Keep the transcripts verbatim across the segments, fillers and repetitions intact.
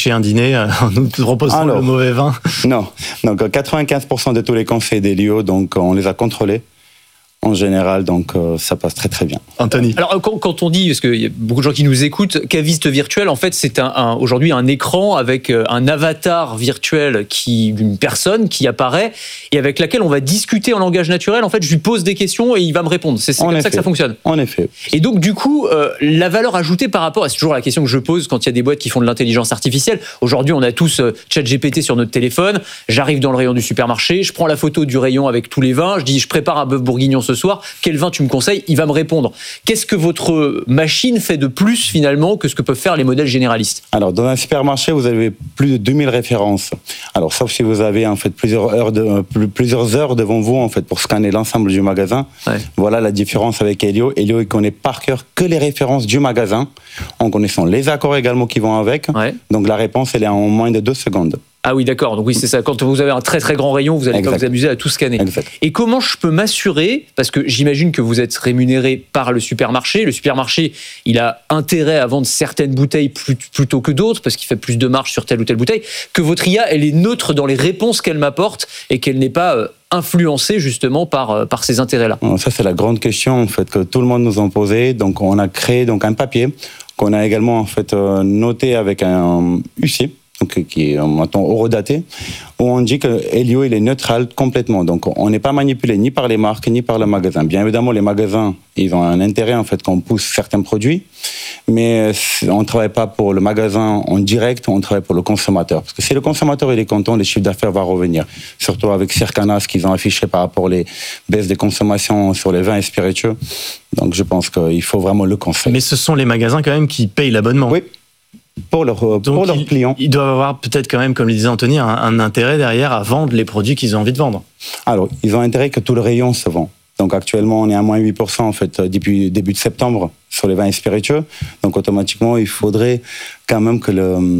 gâcher un dîner en nous proposant Alors, le mauvais vin? Non, donc quatre-vingt-quinze pour cent de tous les conseils d'Elio, donc on les a contrôlés. En général, donc euh, ça passe très très bien. Anthony. Alors quand, quand on dit, parce qu'il y a beaucoup de gens qui nous écoutent, caviste virtuel, en fait c'est un, un, aujourd'hui un écran avec un avatar virtuel qui, d'une personne qui apparaît et avec laquelle on va discuter en langage naturel. En fait, je lui pose des questions et il va me répondre. C'est, c'est comme effet. ça que ça fonctionne. En effet. Et donc du coup, euh, la valeur ajoutée par rapport, c'est toujours la question que je pose quand il y a des boîtes qui font de l'intelligence artificielle. Aujourd'hui, on a tous euh, ChatGPT sur notre téléphone. J'arrive dans le rayon du supermarché, je prends la photo du rayon avec tous les vins, je dis je prépare un bœuf bourguignon ce soir, quel vin tu me conseilles? Il va me répondre. Qu'est-ce que votre machine fait de plus finalement que ce que peuvent faire les modèles généralistes? Alors dans un supermarché, vous avez plus de deux mille références. Alors sauf si vous avez en fait plusieurs heures de, plusieurs heures devant vous en fait pour scanner l'ensemble du magasin. Ouais. Voilà la différence avec Elio. Elio il connaît par cœur que les références du magasin, en connaissant les accords également qui vont avec. Ouais. Donc la réponse elle est en moins de deux secondes. Ah oui, d'accord. Donc oui, c'est ça. Quand vous avez un très très grand rayon, vous allez exact. pas vous amuser à tout scanner. Exact. Et comment je peux m'assurer, parce que j'imagine que vous êtes rémunéré par le supermarché. Le supermarché, il a intérêt à vendre certaines bouteilles plus, plutôt que d'autres, parce qu'il fait plus de marge sur telle ou telle bouteille. Que votre I A, elle est neutre dans les réponses qu'elle m'apporte et qu'elle n'est pas euh, influencée justement par par ces intérêts-là. Ça, c'est la grande question en fait que tout le monde nous a posée. Donc, on a créé donc un papier qu'on a également en fait euh, noté avec un U C. Donc, qui est maintenant horodaté, où on dit que Elio il est neutral complètement. Donc on n'est pas manipulé ni par les marques ni par le magasin. Bien évidemment, les magasins ils ont un intérêt en fait qu'on pousse certains produits, mais on ne travaille pas pour le magasin en direct, on travaille pour le consommateur. Parce que si le consommateur il est content, les chiffres d'affaires vont revenir. Surtout avec Circana, ce qu'ils ont affiché par rapport aux baisses des consommations sur les vins et spiritueux. Donc je pense qu'il faut vraiment le conseil. Mais ce sont les magasins quand même qui payent l'abonnement. Oui. Pour leurs pour leur clients. Ils doivent avoir peut-être quand même, comme le disait Anthony, un, un intérêt derrière à vendre les produits qu'ils ont envie de vendre. Alors, ils ont intérêt que tout le rayon se vend. Donc actuellement, on est à moins huit pour cent en fait, depuis début de septembre sur les vins et spiritueux. Donc automatiquement, il faudrait quand même que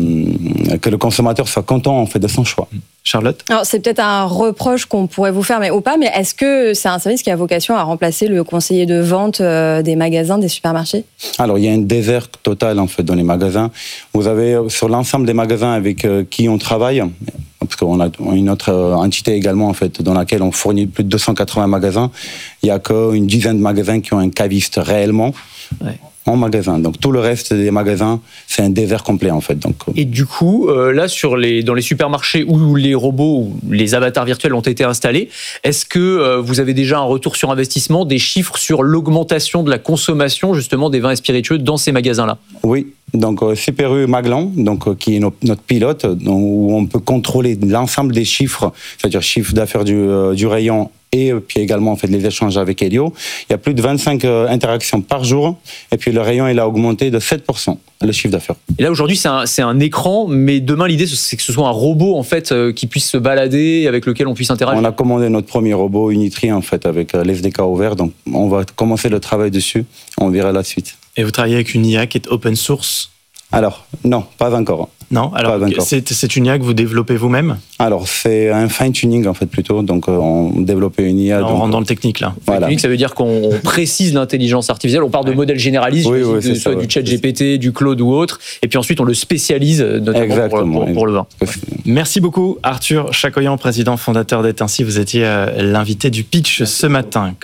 le, que le consommateur soit content en fait, de son choix. Charlotte? Alors, c'est peut-être un reproche qu'on pourrait vous faire, mais ou pas, mais est-ce que c'est un service qui a vocation à remplacer le conseiller de vente euh, des magasins, des supermarchés? Alors, il y a un désert total en fait, dans les magasins. Vous avez sur l'ensemble des magasins avec euh, qui on travaille, parce qu'on a une autre entité également en fait, dans laquelle on fournit plus de deux cent quatre-vingts magasins, il n'y a qu'une dizaine de magasins qui ont un caviste réellement. Ouais. En magasin. Donc tout le reste des magasins, c'est un désert complet en fait. Donc, et du coup, euh, là sur les, dans les supermarchés où les robots, où les avatars virtuels ont été installés, est-ce que euh, vous avez déjà un retour sur investissement, des chiffres sur l'augmentation de la consommation justement des vins et spiritueux dans ces magasins-là? Oui, donc euh, C P R U Maglan, donc, euh, qui est no- notre pilote, donc, où on peut contrôler l'ensemble des chiffres, c'est-à-dire chiffre d'affaires du, euh, du rayon, et puis également en fait, les échanges avec Elio. Il y a plus de vingt-cinq euh, interactions par jour, et puis le rayon il a augmenté de sept pour cent, le chiffre d'affaires. Et là aujourd'hui c'est un, c'est un écran, mais demain l'idée c'est que ce soit un robot en fait, euh, qui puisse se balader, avec lequel on puisse interagir. On a commandé notre premier robot Unitri en fait, avec euh, l'S D K ouvert, donc on va commencer le travail dessus, on verra la suite. Et vous travaillez avec une I A qui est open source? Alors, non, pas encore. Non, alors c'est, c'est une I A que vous développez vous-même? Alors, c'est un fine-tuning en fait plutôt, donc on développe une I A. Alors, donc, on rentre dans le technique là. Voilà. Technique, ça veut dire qu'on précise l'intelligence artificielle, on part de ouais. modèles généralistes, oui, oui, de, soit ça, du ChatGPT, du Claude ou autre, et puis ensuite on le spécialise notamment pour, pour, pour le vin. Merci beaucoup Arthur Chacoyan, président fondateur d'Etinci, vous étiez l'invité du pitch ce matin.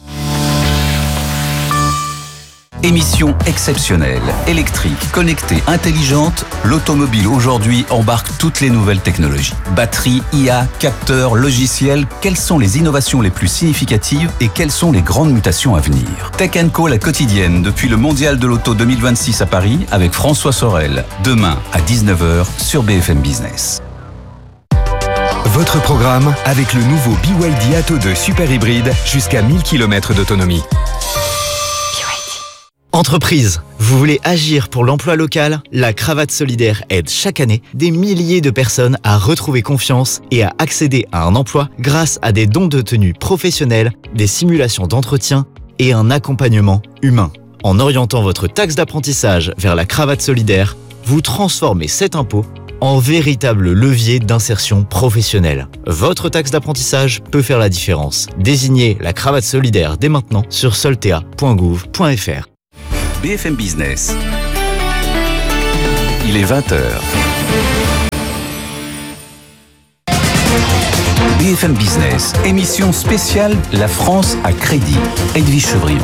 Émission exceptionnelle, électrique, connectée, intelligente, l'automobile aujourd'hui embarque toutes les nouvelles technologies. Batterie, I A, capteurs, logiciels, quelles sont les innovations les plus significatives et quelles sont les grandes mutations à venir? Tech and Co, la quotidienne, depuis le Mondial de l'Auto deux mille vingt-six à Paris, avec François Sorel, demain à dix-neuf heures sur B F M Business. Votre programme avec le nouveau B Y D Atto deux Super Hybride jusqu'à mille kilomètres d'autonomie. Entreprise, vous voulez agir pour l'emploi local? La Cravate Solidaire aide chaque année des milliers de personnes à retrouver confiance et à accéder à un emploi grâce à des dons de tenue professionnels, des simulations d'entretien et un accompagnement humain. En orientant votre taxe d'apprentissage vers la Cravate Solidaire, vous transformez cet impôt en véritable levier d'insertion professionnelle. Votre taxe d'apprentissage peut faire la différence. Désignez la Cravate Solidaire dès maintenant sur soltea point gouv point f r. B F M Business. Il est vingt heures. B F M Business, émission spéciale La France à crédit. Edwige Chevrillon.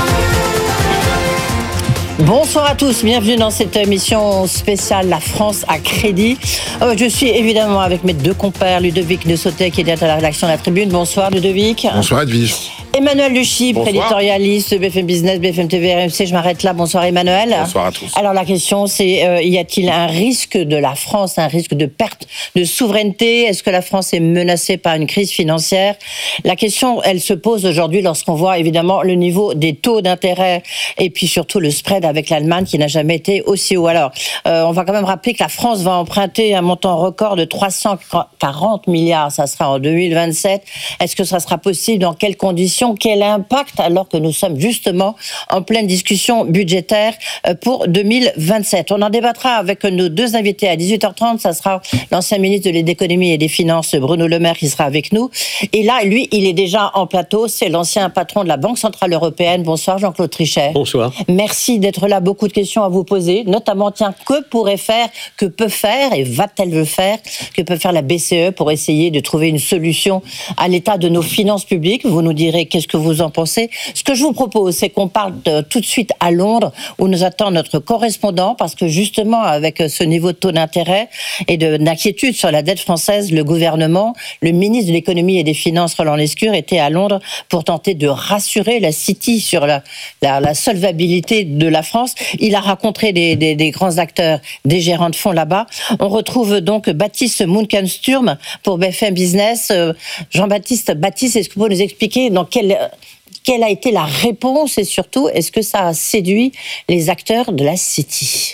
Bonsoir à tous, bienvenue dans cette émission spéciale La France à crédit. Euh, je suis évidemment avec mes deux compères, Ludovic de Sautet qui est à la rédaction de la Tribune. Bonsoir Ludovic. Bonsoir Edwige. Emmanuel Luchypre, éditorialiste B F M Business, B F M T V, R M C. Je m'arrête là. Bonsoir Emmanuel. Bonsoir à tous. Alors la question c'est, euh, y a-t-il un risque de la France, un risque de perte de souveraineté? Est-ce que la France est menacée par une crise financière? La question, elle se pose aujourd'hui lorsqu'on voit évidemment le niveau des taux d'intérêt et puis surtout le spread avec l'Allemagne qui n'a jamais été aussi haut. Alors, euh, on va quand même rappeler que la France va emprunter un montant record de trois cent quarante milliards. Ça sera en deux mille vingt-sept. Est-ce que ça sera possible? Dans quelles conditions? Quel impact alors que nous sommes justement en pleine discussion budgétaire pour deux mille vingt-sept? On en débattra avec nos deux invités à dix-huit heures trente. Ça sera l'ancien ministre de l'économie et des finances, Bruno Le Maire, qui sera avec nous. Et là, lui, il est déjà en plateau. C'est l'ancien patron de la Banque Centrale Européenne. Bonsoir Jean-Claude Trichet. Bonsoir. Merci d'être là. Beaucoup de questions à vous poser. Notamment, tiens, que pourrait faire, que peut faire et va-t-elle le faire, que peut faire la B C E pour essayer de trouver une solution à l'état de nos finances publiques? Vous nous direz qu'est-ce que vous en pensez. Ce que je vous propose, c'est qu'on parte de, tout de suite à Londres, où nous attend notre correspondant, parce que justement, avec ce niveau de taux d'intérêt et de, d'inquiétude sur la dette française, le gouvernement, le ministre de l'économie et des finances, Roland Lescure, était à Londres pour tenter de rassurer la City sur la, la, la solvabilité de la France. Il a rencontré des, des, des grands acteurs, des gérants de fonds là-bas. On retrouve donc Baptiste Mounken-Sturm pour B F M Business. Jean-Baptiste, Baptiste, est-ce que vous pouvez nous expliquer dans quel Quelle a été la réponse et surtout, est-ce que ça a séduit les acteurs de la City?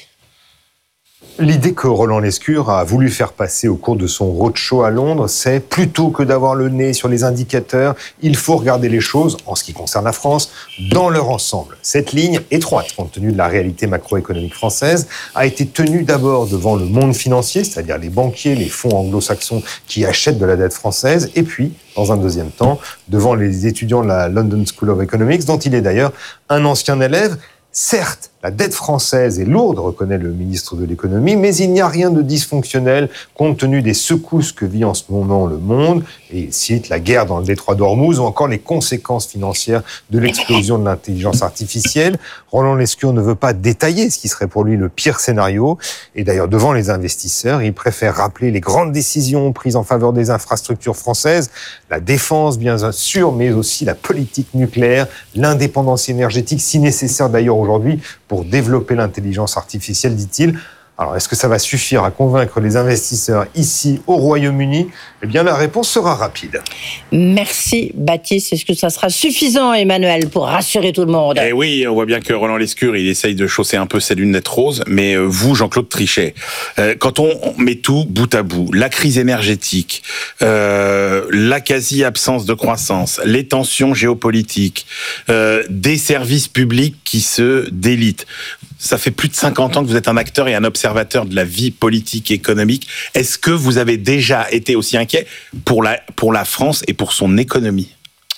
L'idée que Roland Lescure a voulu faire passer au cours de son roadshow à Londres, c'est plutôt que d'avoir le nez sur les indicateurs, il faut regarder les choses, en ce qui concerne la France, dans leur ensemble. Cette ligne étroite, compte tenu de la réalité macroéconomique française, a été tenue d'abord devant le monde financier, c'est-à-dire les banquiers, les fonds anglo-saxons qui achètent de la dette française, et puis, dans un deuxième temps, devant les étudiants de la London School of Economics, dont il est d'ailleurs un ancien élève. Certes, la dette française est lourde, reconnaît le ministre de l'économie, mais il n'y a rien de dysfonctionnel compte tenu des secousses que vit en ce moment le monde, et il cite la guerre dans le détroit d'Ormuz ou encore les conséquences financières de l'explosion de l'intelligence artificielle. Roland Lescure ne veut pas détailler ce qui serait pour lui le pire scénario, et d'ailleurs devant les investisseurs, il préfère rappeler les grandes décisions prises en faveur des infrastructures françaises, la défense bien sûr, mais aussi la politique nucléaire, l'indépendance énergétique, si nécessaire d'ailleurs aujourd'hui, pour développer l'intelligence artificielle, dit-il. Alors, est-ce que ça va suffire à convaincre les investisseurs ici au Royaume-Uni? Eh bien, la réponse sera rapide. Merci, Baptiste. Est-ce que ça sera suffisant, Emmanuel, pour rassurer tout le monde? Eh oui, on voit bien que Roland Lescure, il essaye de chausser un peu ses lunettes roses, mais vous, Jean-Claude Trichet, quand on met tout bout à bout, la crise énergétique, euh, la quasi-absence de croissance, les tensions géopolitiques, euh, des services publics qui se délitent, ça fait plus de cinquante ans que vous êtes un acteur et un observateur de la vie politique et économique. Est-ce que vous avez déjà été aussi inquiet pour la, pour la France et pour son économie?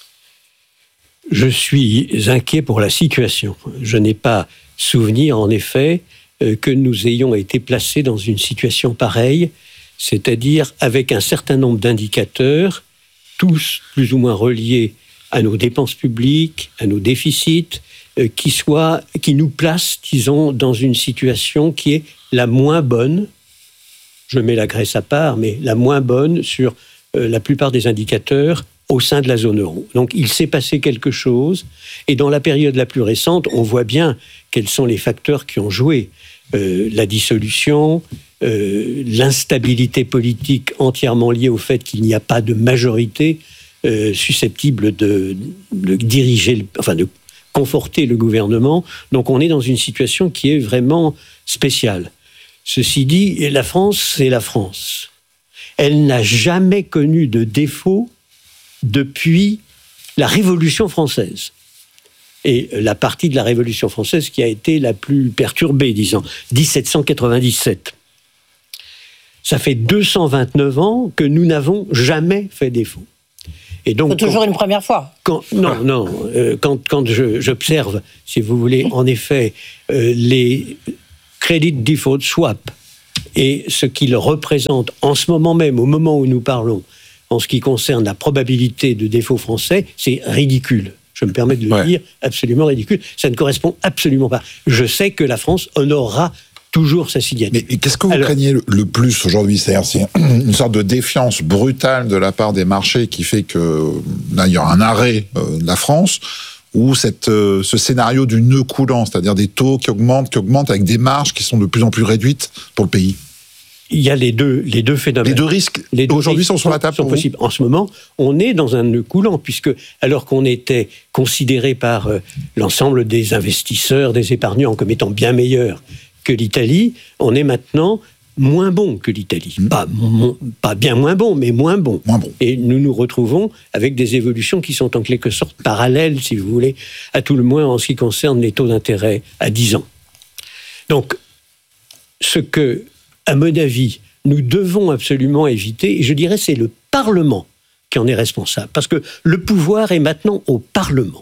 Je suis inquiet pour la situation. Je n'ai pas souvenir, en effet, que nous ayons été placés dans une situation pareille, c'est-à-dire avec un certain nombre d'indicateurs, tous plus ou moins reliés à nos dépenses publiques, à nos déficits, qui soit, qui nous place, disons, dans une situation qui est la moins bonne, je mets la Grèce à part, mais la moins bonne sur euh, la plupart des indicateurs au sein de la zone euro. Donc il s'est passé quelque chose, et dans la période la plus récente, on voit bien quels sont les facteurs qui ont joué. Euh, la dissolution, euh, l'instabilité politique entièrement liée au fait qu'il n'y a pas de majorité euh, susceptible de, de diriger, le, enfin de conforter le gouvernement. Donc on est dans une situation qui est vraiment spéciale. Ceci dit, la France, c'est la France. Elle n'a jamais connu de défaut depuis la Révolution française. Et la partie de la Révolution française qui a été la plus perturbée, disons, dix-sept cent quatre-vingt-dix-sept. Ça fait deux cent vingt-neuf ans que nous n'avons jamais fait défaut. Et donc, c'est toujours quand, une première fois. Quand, non, non. Euh, quand quand je, j'observe, si vous voulez, en effet, euh, les credit default swap et ce qu'ils représentent en ce moment même, au moment où nous parlons, en ce qui concerne la probabilité de défaut français, c'est ridicule. Je me permets de le ouais. dire, absolument ridicule. Ça ne correspond absolument pas. Je sais que la France honorera toujours sa signature. Mais qu'est-ce que vous Alors, craignez le plus aujourd'hui ? C'est-à-dire, c'est une sorte de défiance brutale de la part des marchés qui fait que là, il y aura un arrêt de la France, ou cette, euh, ce scénario du nœud coulant, c'est-à-dire des taux qui augmentent, qui augmentent avec des marges qui sont de plus en plus réduites pour le pays. Il y a les deux, les deux phénomènes. Les deux risques, les deux aujourd'hui, risques sont sur la table sont pour possibles. En ce moment, on est dans un nœud coulant, puisque alors qu'on était considéré par euh, l'ensemble des investisseurs, des épargnants, comme étant bien meilleur que l'Italie, on est maintenant moins bon que l'Italie. Mmh. Pas, mon, pas bien moins bon, mais moins bon. moins bon. Et nous nous retrouvons avec des évolutions qui sont en quelque sorte parallèles, si vous voulez, à tout le moins en ce qui concerne les taux d'intérêt à dix ans. Donc, ce que, à mon avis, nous devons absolument éviter, et je dirais c'est le Parlement qui en est responsable, parce que le pouvoir est maintenant au Parlement.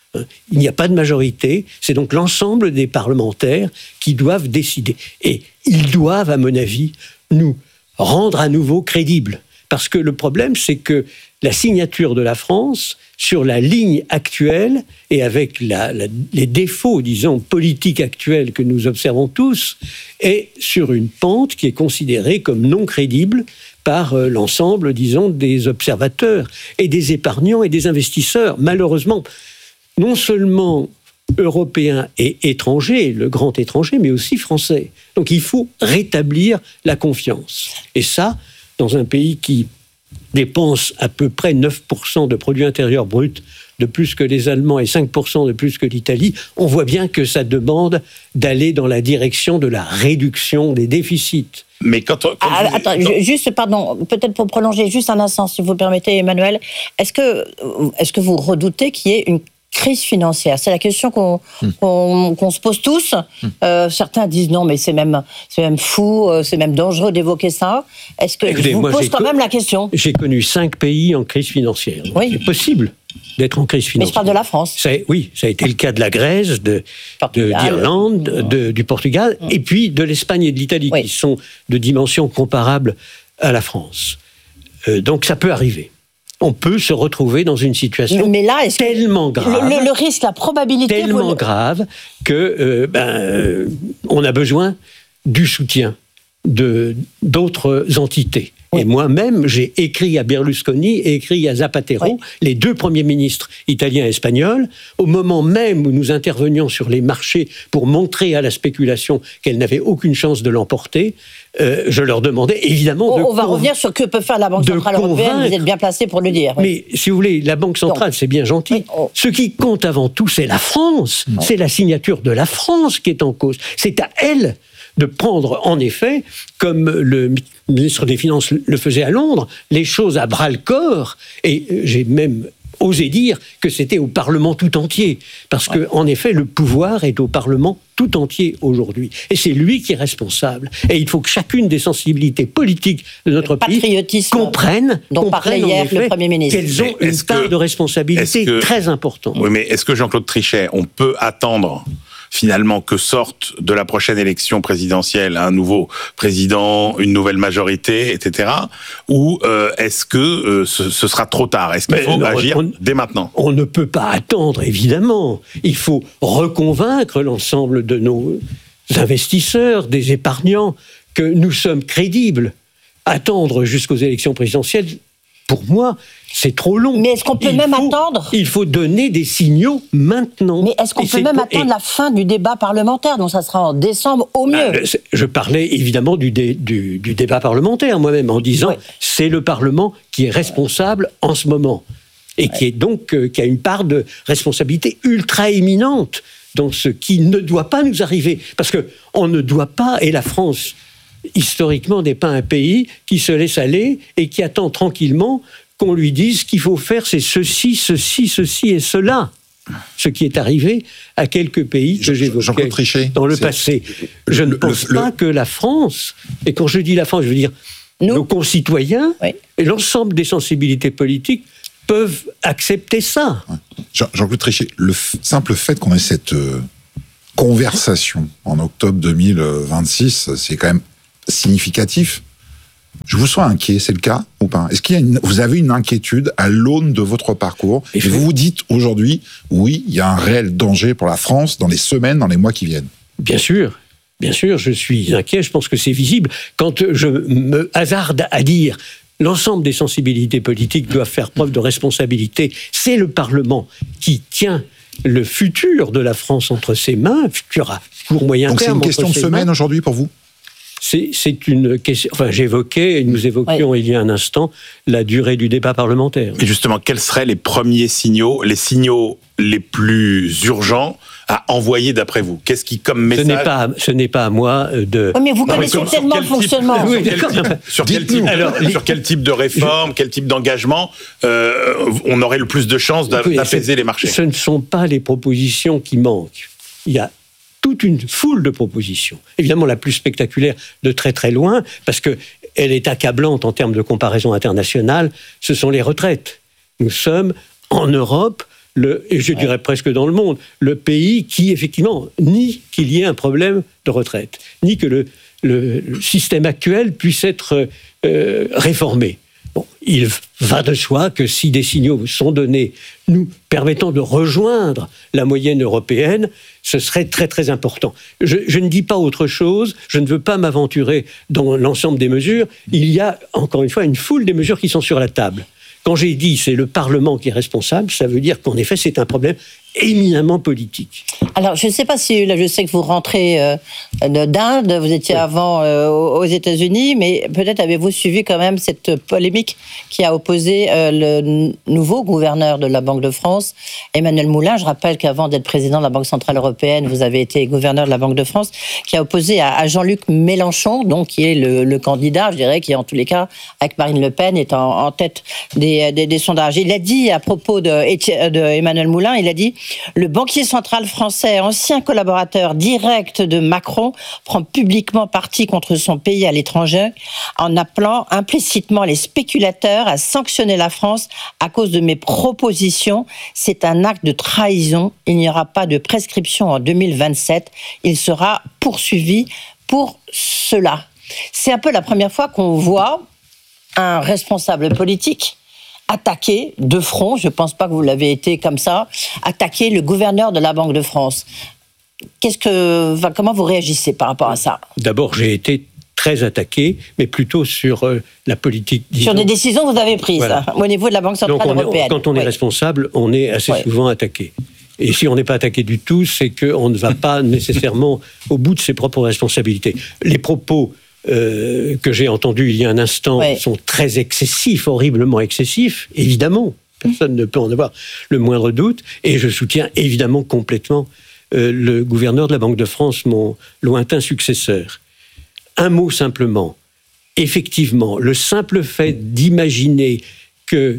Il n'y a pas de majorité, c'est donc l'ensemble des parlementaires qui doivent décider. Et ils doivent, à mon avis, nous rendre à nouveau crédibles. Parce que le problème, c'est que la signature de la France, sur la ligne actuelle, et avec la, la, les défauts, disons, politiques actuels que nous observons tous, est sur une pente qui est considérée comme non crédible par euh, l'ensemble, disons, des observateurs et des épargnants et des investisseurs. Malheureusement, non seulement européens et étrangers, le grand étranger, mais aussi français. Donc il faut rétablir la confiance. Et ça, dans un pays qui dépense à peu près neuf pour cent de produit intérieur brut de plus que les Allemands et cinq pour cent de plus que l'Italie, on voit bien que ça demande d'aller dans la direction de la réduction des déficits. Mais quand, on, quand ah, vous... Attends, non. juste, pardon, peut-être pour prolonger juste un instant, si vous permettez, Emmanuel, est-ce que, est-ce que vous redoutez qu'il y ait une crise financière? C'est la question qu'on, mmh. qu'on, qu'on se pose tous. Mmh. Euh, certains disent non, mais c'est même, c'est même fou, c'est même dangereux d'évoquer ça. Est-ce que Écoutez, je vous moi, pose quand co- même la question? J'ai connu cinq pays en crise financière. Oui. C'est possible d'être en crise financière. Mais je parle de la France. Ça, oui, ça a été le cas de la Grèce, de, de, d'Irlande, de, du Portugal, mmh. et puis de l'Espagne et de l'Italie, oui. qui sont de dimensions comparables à la France. Euh, donc ça peut arriver. On peut se retrouver dans une situation mais là, est-ce tellement grave, le, le risque, la probabilité, tellement vous... grave que euh, ben, euh, on a besoin du soutien de d'autres entités. Oui. Et moi-même, j'ai écrit à Berlusconi et écrit à Zapatero, oui. les deux premiers ministres italiens et espagnols, au moment même où nous intervenions sur les marchés pour montrer à la spéculation qu'elle n'avait aucune chance de l'emporter. Euh, je leur demandais évidemment. On, de on va conv... revenir sur que peut faire la Banque centrale européenne. Vous êtes bien placé pour le dire. Oui. Mais si vous voulez, la Banque centrale, donc, c'est bien gentil. Oui, oh. Ce qui compte avant tout, c'est la France. Non. C'est la signature de la France qui est en cause. C'est à elle de prendre, en effet, comme le ministre des Finances le faisait à Londres, les choses à bras-le-corps. Et j'ai même osé dire que c'était au Parlement tout entier. Parce que, en effet, le pouvoir est au Parlement tout entier aujourd'hui. Et c'est lui qui est responsable. Et il faut que chacune des sensibilités politiques de notre pays comprenne, dont parlait hier effet, le Premier ministre. Qu'elles ont une part de responsabilité que, très importante. Oui, mais est-ce que Jean-Claude Trichet, on peut attendre finalement que sorte de la prochaine élection présidentielle un nouveau président, une nouvelle majorité, et cetera. Ou euh, est-ce que euh, ce, ce sera trop tard? Est-ce qu'il Mais faut non, agir on, dès maintenant? On ne peut pas attendre, évidemment. Il faut reconvaincre l'ensemble de nos investisseurs, des épargnants, que nous sommes crédibles. Attendre jusqu'aux élections présidentielles, pour moi, c'est trop long. Mais est-ce qu'on peut il même faut, attendre Il faut donner des signaux maintenant. Mais est-ce qu'on et peut même attendre et... la fin du débat parlementaire? Donc ça sera en décembre au mieux. Bah, je parlais évidemment du, dé, du, du débat parlementaire moi-même en disant oui. c'est le Parlement qui est responsable en ce moment et ouais. qui est donc euh, qui a une part de responsabilité ultra éminente dans ce qui ne doit pas nous arriver, parce que on ne doit pas, et la France historiquement n'est pas un pays qui se laisse aller et qui attend tranquillement qu'on lui dise qu'il faut faire, c'est ceci, ceci, ceci et cela. Ce qui est arrivé à quelques pays que j'évoquais dans le passé. Je ne pense le, pas le... que la France, et quand je dis la France, je veux dire Nous. nos concitoyens oui. et l'ensemble des sensibilités politiques peuvent accepter ça. Jean- Jean-Claude Trichet, le f- simple fait qu'on ait cette euh, conversation en octobre deux mille vingt-six, c'est quand même significatif. Je vous sens inquiet, c'est le cas ou pas? Est-ce qu'il y a une, vous avez une inquiétude à l'aune de votre parcours et, et vous vous dites aujourd'hui, oui, il y a un réel danger pour la France dans les semaines, dans les mois qui viennent? Bien sûr, bien sûr, je suis inquiet, je pense que c'est visible. Quand je me hasarde à dire l'ensemble des sensibilités politiques doivent faire preuve de responsabilité, c'est le Parlement qui tient le futur de la France entre ses mains, futur à court, moyen Donc terme. Donc c'est une question de semaine aujourd'hui pour vous? C'est, c'est une question. Enfin, j'évoquais, nous évoquions ouais. il y a un instant, la durée du débat parlementaire. Et justement, quels seraient les premiers signaux, les signaux les plus urgents à envoyer d'après vous? Qu'est-ce qui, comme message... Ce n'est pas, ce n'est pas à moi de... Oui, mais vous non, connaissez mais tellement le fonctionnement. Sur quel type, sur quel type, Alors, sur les... quel type de réforme, je... quel type d'engagement euh, on aurait le plus de chances d'apaiser oui, les marchés? Ce ne sont pas les propositions qui manquent. Il y a toute une foule de propositions. Évidemment, la plus spectaculaire de très très loin, parce qu'elle est accablante en termes de comparaison internationale, ce sont les retraites. Nous sommes, en Europe, le, et je ouais. dirais presque dans le monde, le pays qui, effectivement, nie qu'il y ait un problème de retraite, ni que le, le, le système actuel puisse être euh, réformé. Bon, il va de soi que si des signaux sont donnés nous permettant de rejoindre la moyenne européenne, ce serait très très important. Je, je ne dis pas autre chose, je ne veux pas m'aventurer dans l'ensemble des mesures. Il y a, encore une fois, une foule des mesures qui sont sur la table. Quand j'ai dit c'est le Parlement qui est responsable, ça veut dire qu'en effet c'est un problème éminemment politique. Alors, je ne sais pas si, là, je sais que vous rentrez euh, d'Inde, vous étiez oui. avant euh, aux États-Unis, mais peut-être avez-vous suivi quand même cette polémique qui a opposé euh, le nouveau gouverneur de la Banque de France, Emmanuel Moulin. Je rappelle qu'avant d'être président de la Banque Centrale Européenne, vous avez été gouverneur de la Banque de France, qui a opposé à, à Jean-Luc Mélenchon, donc qui est le, le candidat, je dirais, qui en tous les cas, avec Marine Le Pen, est en, en tête des, des, des sondages. Il a dit à propos de, de Emmanuel Moulin, il a dit: le banquier central français, ancien collaborateur direct de Macron, prend publiquement parti contre son pays à l'étranger en appelant implicitement les spéculateurs à sanctionner la France à cause de mes propositions. C'est un acte de trahison. Il n'y aura pas de prescription en deux mille vingt-sept. Il sera poursuivi pour cela. C'est un peu la première fois qu'on voit un responsable politique attaquer de front, je ne pense pas que vous l'avez été comme ça, attaquer le gouverneur de la Banque de France. Qu'est-ce que, enfin, comment vous réagissez par rapport à ça? D'abord, j'ai été très attaqué, mais plutôt sur euh, la politique. Disons. Sur des décisions que vous avez prises, voilà. hein, au niveau de la Banque Centrale Donc on Européenne. Est, quand on est oui. responsable, on est assez oui. souvent attaqué. Et si on n'est pas attaqué du tout, c'est qu'on ne va pas nécessairement au bout de ses propres responsabilités. Les propos Euh, que j'ai entendu il y a un instant ouais. sont très excessifs, horriblement excessifs, évidemment. Personne mmh. ne peut en avoir le moindre doute. Et je soutiens évidemment complètement euh, le gouverneur de la Banque de France, mon lointain successeur. Un mot simplement. Effectivement, le simple fait d'imaginer que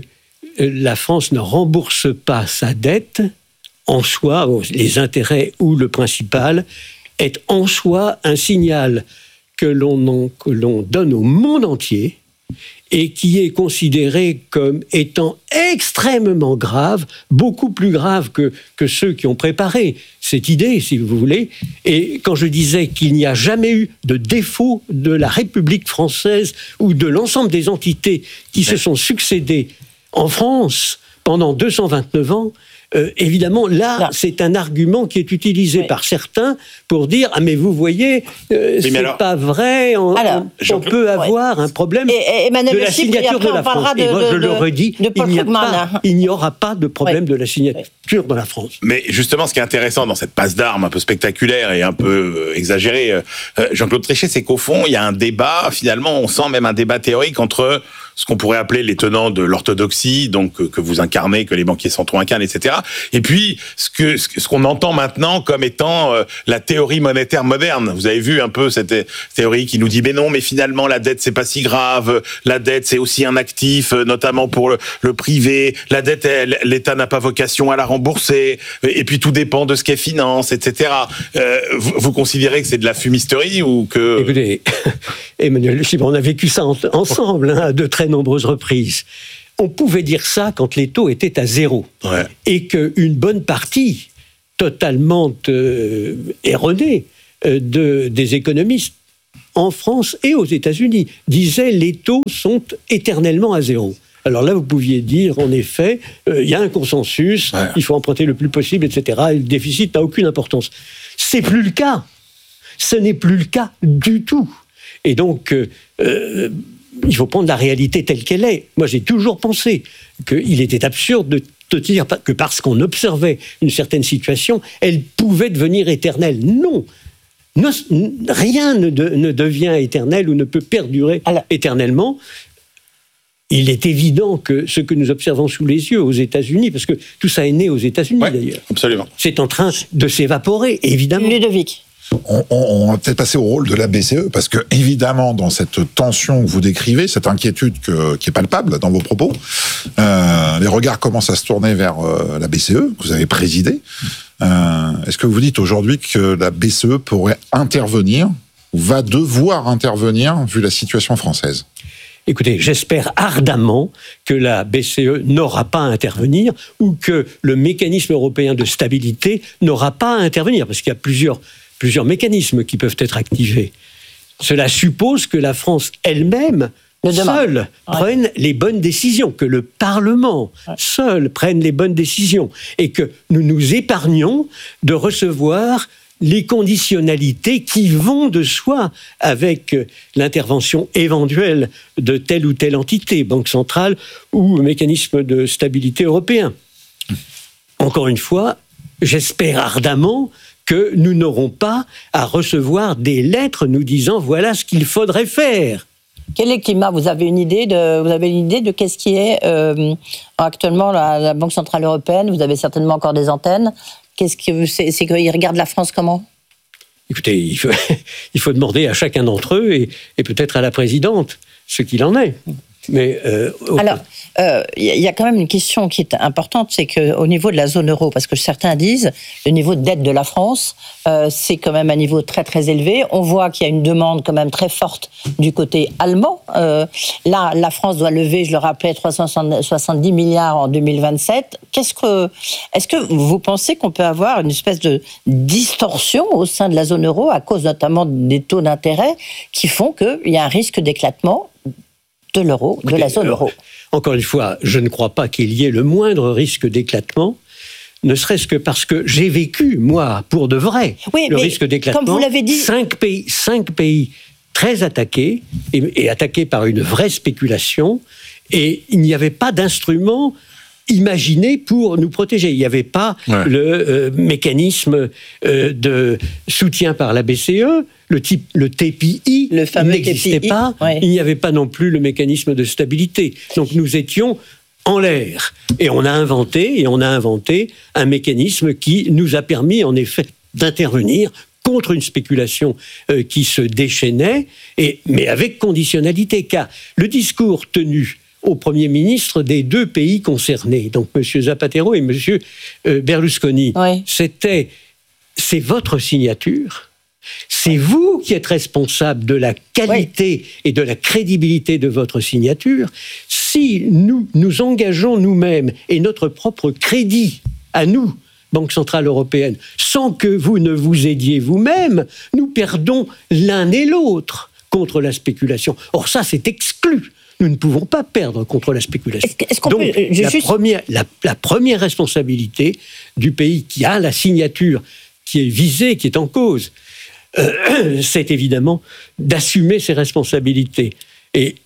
la France ne rembourse pas sa dette, en soi, les intérêts ou le principal, est en soi un signal que l'on, en, que l'on donne au monde entier et qui est considéré comme étant extrêmement grave, beaucoup plus grave que, que ceux qui ont préparé cette idée, si vous voulez. Et quand je disais qu'il n'y a jamais eu de défaut de la République française ou de l'ensemble des entités qui ouais. se sont succédées en France pendant deux cent vingt-neuf ans, Euh, évidemment, là, là, c'est un argument qui est utilisé oui. par certains pour dire « Ah, mais vous voyez, euh, c'est alors, pas vrai, on, alors, on, on peut avoir ouais. un problème et, et de la signature de la France. » Et moi, de, je de, le redis, il n'y, a pas, il n'y aura pas de problème oui. de la signature oui. de la France. Mais justement, ce qui est intéressant dans cette passe d'armes un peu spectaculaire et un peu exagérée, euh, Jean-Claude Trichet, c'est qu'au fond, il y a un débat, finalement, on sent même un débat théorique entre ce qu'on pourrait appeler les tenants de l'orthodoxie, donc que vous incarnez, que les banquiers centraux incarnent, et cetera. Et puis ce que ce qu'on entend maintenant comme étant euh, la théorie monétaire moderne. Vous avez vu un peu cette théorie qui nous dit mais non, mais finalement la dette c'est pas si grave. La dette c'est aussi un actif, notamment pour le, le privé. La dette, elle, l'État n'a pas vocation à la rembourser. Et puis tout dépend de ce qu'elle finance, et cetera. Euh, vous, vous considérez que c'est de la fumisterie ou que... Écoutez, Emmanuel, on a vécu ça en, ensemble, hein, de très nombreuses reprises. On pouvait dire ça quand les taux étaient à zéro. Ouais. Et qu'une bonne partie, totalement euh, erronée, euh, de, des économistes en France et aux États-Unis, disaient les taux sont éternellement à zéro. Alors là, vous pouviez dire, en effet, il euh, y a un consensus, ouais. il faut emprunter le plus possible, et cetera. Et le déficit n'a aucune importance. C'est plus le cas. Ce n'est plus le cas du tout. Et donc, euh, euh, il faut prendre la réalité telle qu'elle est. Moi, j'ai toujours pensé qu'il était absurde de te dire que parce qu'on observait une certaine situation, elle pouvait devenir éternelle. Non. Ne, rien ne, de, ne devient éternel ou ne peut perdurer Alors, éternellement. Il est évident que ce que nous observons sous les yeux aux États-Unis, parce que tout ça est né aux États-Unis ouais, d'ailleurs, absolument. C'est en train de s'évaporer, évidemment. Ludovic. On, on, on va peut-être passer au rôle de la B C E, parce que évidemment, dans cette tension que vous décrivez, cette inquiétude que, qui est palpable dans vos propos, euh, les regards commencent à se tourner vers euh, la B C E, que vous avez présidée. Euh, est-ce que vous dites aujourd'hui que la B C E pourrait intervenir, ou va devoir intervenir, vu la situation française ? Écoutez, j'espère ardemment que la B C E n'aura pas à intervenir ou que le mécanisme européen de stabilité n'aura pas à intervenir, parce qu'il y a plusieurs, plusieurs mécanismes qui peuvent être activés. Cela suppose que la France elle-même, seule, ouais. prenne les bonnes décisions, que le Parlement ouais. seul prenne les bonnes décisions et que nous nous épargnions de recevoir les conditionnalités qui vont de soi avec l'intervention éventuelle de telle ou telle entité, banque centrale ou mécanisme de stabilité européen. Encore une fois, j'espère ardemment que nous n'aurons pas à recevoir des lettres nous disant voilà ce qu'il faudrait faire. Quel est le climat ? Vous avez une idée de, vous avez une idée de qu'est-ce qui est euh, actuellement la, la Banque centrale européenne ? Vous avez certainement encore des antennes. Qu'est-ce que c'est, c'est qu'ils regardent la France comment ? Écoutez, il faut, il faut demander à chacun d'entre eux et, et peut-être à la présidente ce qu'il en est. Mais euh, okay. Alors, il euh, y, y a quand même une question qui est importante, c'est qu'au niveau de la zone euro, parce que certains disent le niveau de dette de la France, euh, c'est quand même un niveau très très élevé. On voit qu'il y a une demande quand même très forte du côté allemand. Euh, là, la France doit lever, je le rappelais, trois cent soixante-dix milliards en deux mille vingt-sept. Qu'est-ce que, est-ce que vous pensez qu'on peut avoir une espèce de distorsion au sein de la zone euro à cause notamment des taux d'intérêt qui font qu'il y a un risque d'éclatement de l'euro, de la zone euro. Encore une fois, je ne crois pas qu'il y ait le moindre risque d'éclatement, ne serait-ce que parce que j'ai vécu, moi, pour de vrai, oui, le risque d'éclatement. Comme vous l'avez dit... Cinq pays, cinq pays très attaqués, et, et attaqués par une vraie spéculation, et il n'y avait pas d'instrument imaginé pour nous protéger. Il n'y avait pas ouais. le euh, mécanisme euh, de soutien par la B C E, le, type, le T P I le fameux n'existait T P I, pas, ouais. il n'y avait pas non plus le mécanisme de stabilité. Donc nous étions en l'air. Et on a inventé, et on a inventé un mécanisme qui nous a permis en effet d'intervenir contre une spéculation euh, qui se déchaînait, et, mais avec conditionnalité, car le discours tenu au Premier ministre des deux pays concernés, donc M. Zapatero et M. Berlusconi. Oui. C'était, c'est votre signature, c'est vous qui êtes responsable de la qualité oui. et de la crédibilité de votre signature. Si nous nous engageons nous-mêmes et notre propre crédit à nous, Banque centrale européenne, sans que vous ne vous aidiez vous-même, nous perdons l'un et l'autre contre la spéculation. Or ça, c'est exclu. Nous ne pouvons pas perdre contre la spéculation. Est-ce, est-ce qu'on Donc, peut, la, juste... première, la, la première responsabilité du pays qui a la signature qui est visée, qui est en cause, euh, c'est évidemment d'assumer ses responsabilités. Et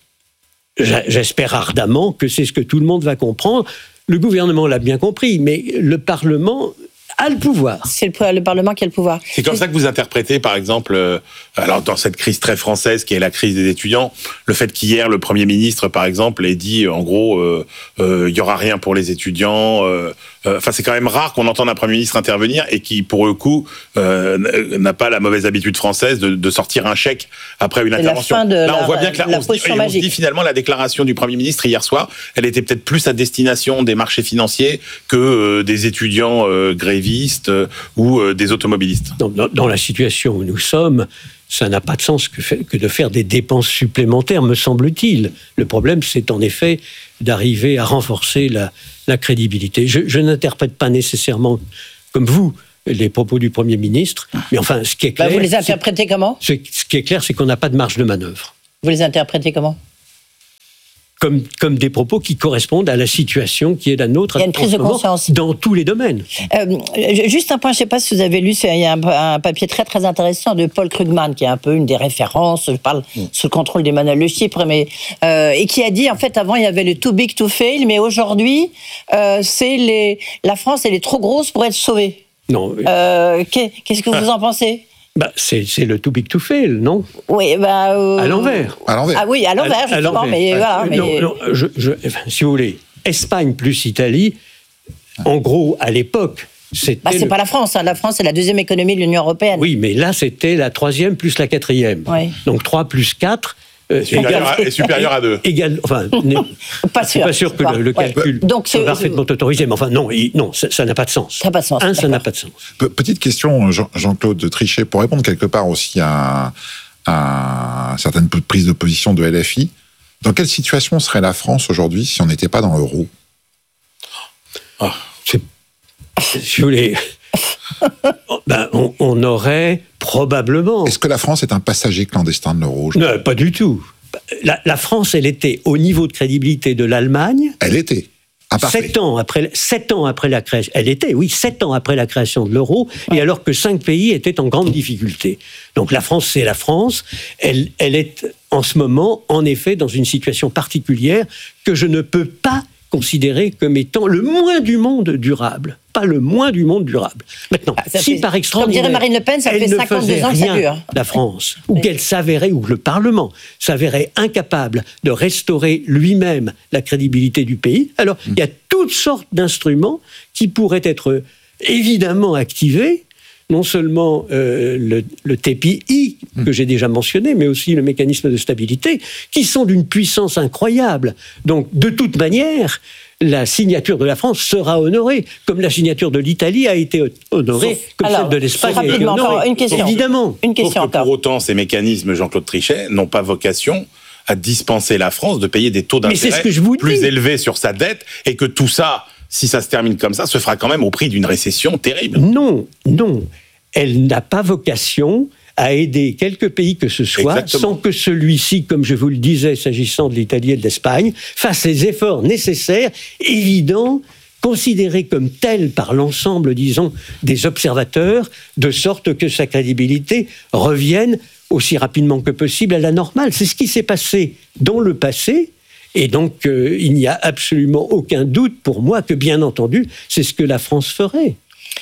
j'espère ardemment que c'est ce que tout le monde va comprendre. Le gouvernement l'a bien compris, mais le Parlement a le pouvoir. C'est le, le Parlement qui a le pouvoir. C'est comme ça que vous interprétez, par exemple, euh, alors dans cette crise très française qui est la crise des étudiants, le fait qu'hier, le Premier ministre, par exemple, ait dit, en gros, il euh, euh, y aura rien pour les étudiants. Euh, Enfin, euh, c'est quand même rare qu'on entende un Premier ministre intervenir et qui, pour le coup, euh, n'a pas la mauvaise habitude française de, de sortir un chèque après une c'est intervention. La fin de Là, la, on voit bien que là, on, se dit, on se dit finalement la déclaration du Premier ministre hier soir, elle était peut-être plus à destination des marchés financiers que euh, des étudiants euh, grévistes euh, ou euh, des automobilistes. Dans, dans, dans la situation où nous sommes, ça n'a pas de sens que, fait, que de faire des dépenses supplémentaires, me semble-t-il. Le problème, c'est en effet d'arriver à renforcer la, la crédibilité. Je, je n'interprète pas nécessairement, comme vous, les propos du Premier ministre. Mais enfin, ce qui est clair... Bah vous les interprétez comment ? ce, ce qui est clair, c'est qu'on n'a pas de marge de manœuvre. Vous les interprétez comment ? Comme, comme des propos qui correspondent à la situation qui est la nôtre. Il y a une prise de conscience. Dans tous les domaines. Euh, juste un point, je ne sais pas si vous avez lu, il y a un, un papier très très intéressant de Paul Krugman, qui est un peu une des références, je parle mm. sous le contrôle d'Emmanuel Le Chypre, mais, euh, et qui a dit, en fait, avant il y avait le too big to fail, mais aujourd'hui, euh, c'est les, la France, elle est trop grosse pour être sauvée. Non. Euh, qu'est-ce que vous en pensez ? Bah, c'est, c'est le too big to fail, non ? Oui, bah, euh... à l'envers. À l'envers. Ah oui, à l'envers, à, justement, à l'envers. Mais, voilà, mais... Non, non, je, je, enfin, si vous voulez, Espagne plus Italie, en gros, à l'époque, c'était... Bah, c'est le... pas la France, hein. La France, c'est la deuxième économie de l'Union européenne. Oui, mais là, c'était la troisième plus la quatrième. Oui. Donc trois plus quatre... Euh, supérieur à, est supérieur à deux. Égal, enfin, pas sûr. Pas sûr que enfin, le, le calcul ouais. Donc, soit parfaitement autorisé, mais enfin, non, il, non ça, ça n'a pas de sens. Ça n'a pas de sens. Un, ça n'a pas de sens. Petite question, Jean, Jean-Claude Trichet, pour répondre quelque part aussi à, à certaines prises de position de L F I. Dans quelle situation serait la France aujourd'hui si on n'était pas dans l'euro ? Oh, c'est, si vous voulez... Ben, on, on aurait probablement... Est-ce que la France est un passager clandestin de l'euro ? Non, pas du tout. La, la France, elle était au niveau de crédibilité de l'Allemagne. Elle était. Sept ans après, sept ans après la création, elle était, oui, sept ans après la création de l'euro, ouais. Et alors que cinq pays étaient en grande difficulté. Donc la France, c'est la France. Elle, elle est en ce moment, en effet, dans une situation particulière que je ne peux pas considérer comme étant le moins du monde durable. Pas le moins du monde durable. Maintenant, ah, si fait, par extraordinaire, comme dirait Marine Le Pen, ça fait cinquante-deux ans que ça dure. La France, ou oui. qu'elle s'avérait, ou le Parlement s'avérait incapable de restaurer lui-même la crédibilité du pays, alors il mmh. y a toutes sortes d'instruments qui pourraient être évidemment activés, non seulement euh, le, le T P I, mmh. que j'ai déjà mentionné, mais aussi le mécanisme de stabilité, qui sont d'une puissance incroyable. Donc, de toute manière, la signature de la France sera honorée, comme la signature de l'Italie a été honorée, Sauf, comme alors, celle de l'Espagne a été honorée. Une question. Évidemment. Une question Sauf que pour autant, ces mécanismes, Jean-Claude Trichet, n'ont pas vocation à dispenser la France de payer des taux d'intérêt plus élevés sur sa dette, et que tout ça, si ça se termine comme ça, se fera quand même au prix d'une récession terrible. Non, non. Elle n'a pas vocation à aider quelque pays que ce soit, Exactement. sans que celui-ci, comme je vous le disais, s'agissant de l'Italie et de l'Espagne, fasse les efforts nécessaires, évidents, considérés comme tels par l'ensemble, disons, des observateurs, de sorte que sa crédibilité revienne aussi rapidement que possible à la normale. C'est ce qui s'est passé dans le passé. Et donc, euh, il n'y a absolument aucun doute pour moi que, bien entendu, c'est ce que la France ferait.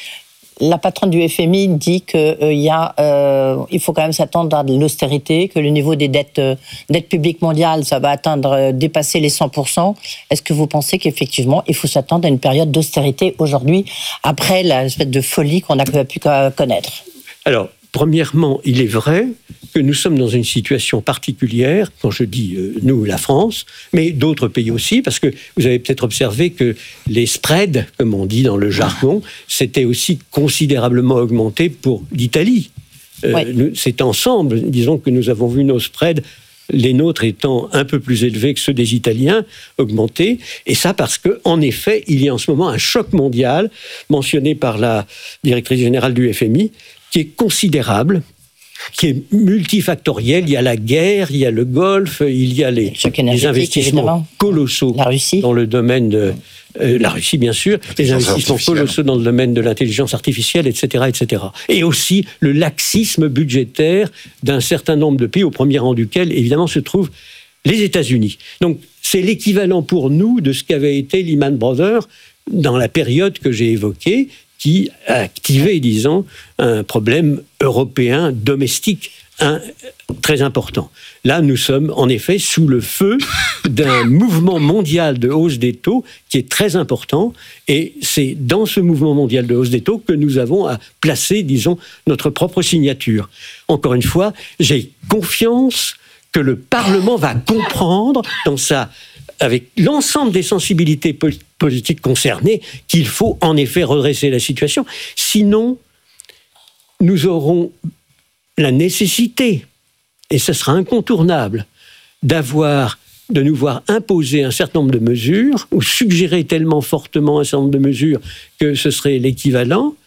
La patronne du F M I dit qu'il euh, y a, euh, il faut quand même s'attendre à de l'austérité, que le niveau des dettes, euh, dettes publiques mondiales, ça va atteindre, euh, dépasser les cent pour cent. Est-ce que vous pensez qu'effectivement, il faut s'attendre à une période d'austérité aujourd'hui, après l'espèce de folie qu'on a pu connaître ? Alors, premièrement, il est vrai que nous sommes dans une situation particulière, quand je dis euh, nous, la France, mais d'autres pays aussi, parce que vous avez peut-être observé que les spreads, comme on dit dans le jargon, s'étaient aussi considérablement augmentés pour l'Italie. Euh, oui. nous, c'est ensemble, disons que nous avons vu nos spreads, les nôtres étant un peu plus élevés que ceux des Italiens, augmentés, et ça parce qu'en effet, il y a en ce moment un choc mondial, mentionné par la directrice générale du F M I, qui est considérable, qui est multifactoriel. Il y a la guerre, il y a le Golfe, il y a les, les investissements évidemment. colossaux la Russie. dans le domaine de euh, la Russie, bien sûr, les investissements colossaux dans le domaine de l'intelligence artificielle, et cetera, et cetera. Et aussi le laxisme budgétaire d'un certain nombre de pays, au premier rang duquel, évidemment, se trouvent les États-Unis. Donc, c'est l'équivalent pour nous de ce qu'avait été Lehman Brothers dans la période que j'ai évoquée, qui a activé, disons, un problème européen domestique un, très important. Là, nous sommes en effet sous le feu d'un mouvement mondial de hausse des taux qui est très important, et c'est dans ce mouvement mondial de hausse des taux que nous avons à placer, disons, notre propre signature. Encore une fois, j'ai confiance que le Parlement va comprendre dans sa... avec l'ensemble des sensibilités politiques concernées, qu'il faut en effet redresser la situation. Sinon, nous aurons la nécessité, et ce sera incontournable, d'avoir, de nous voir imposer un certain nombre de mesures, ou suggérer tellement fortement un certain nombre de mesures que ce serait l'équivalent,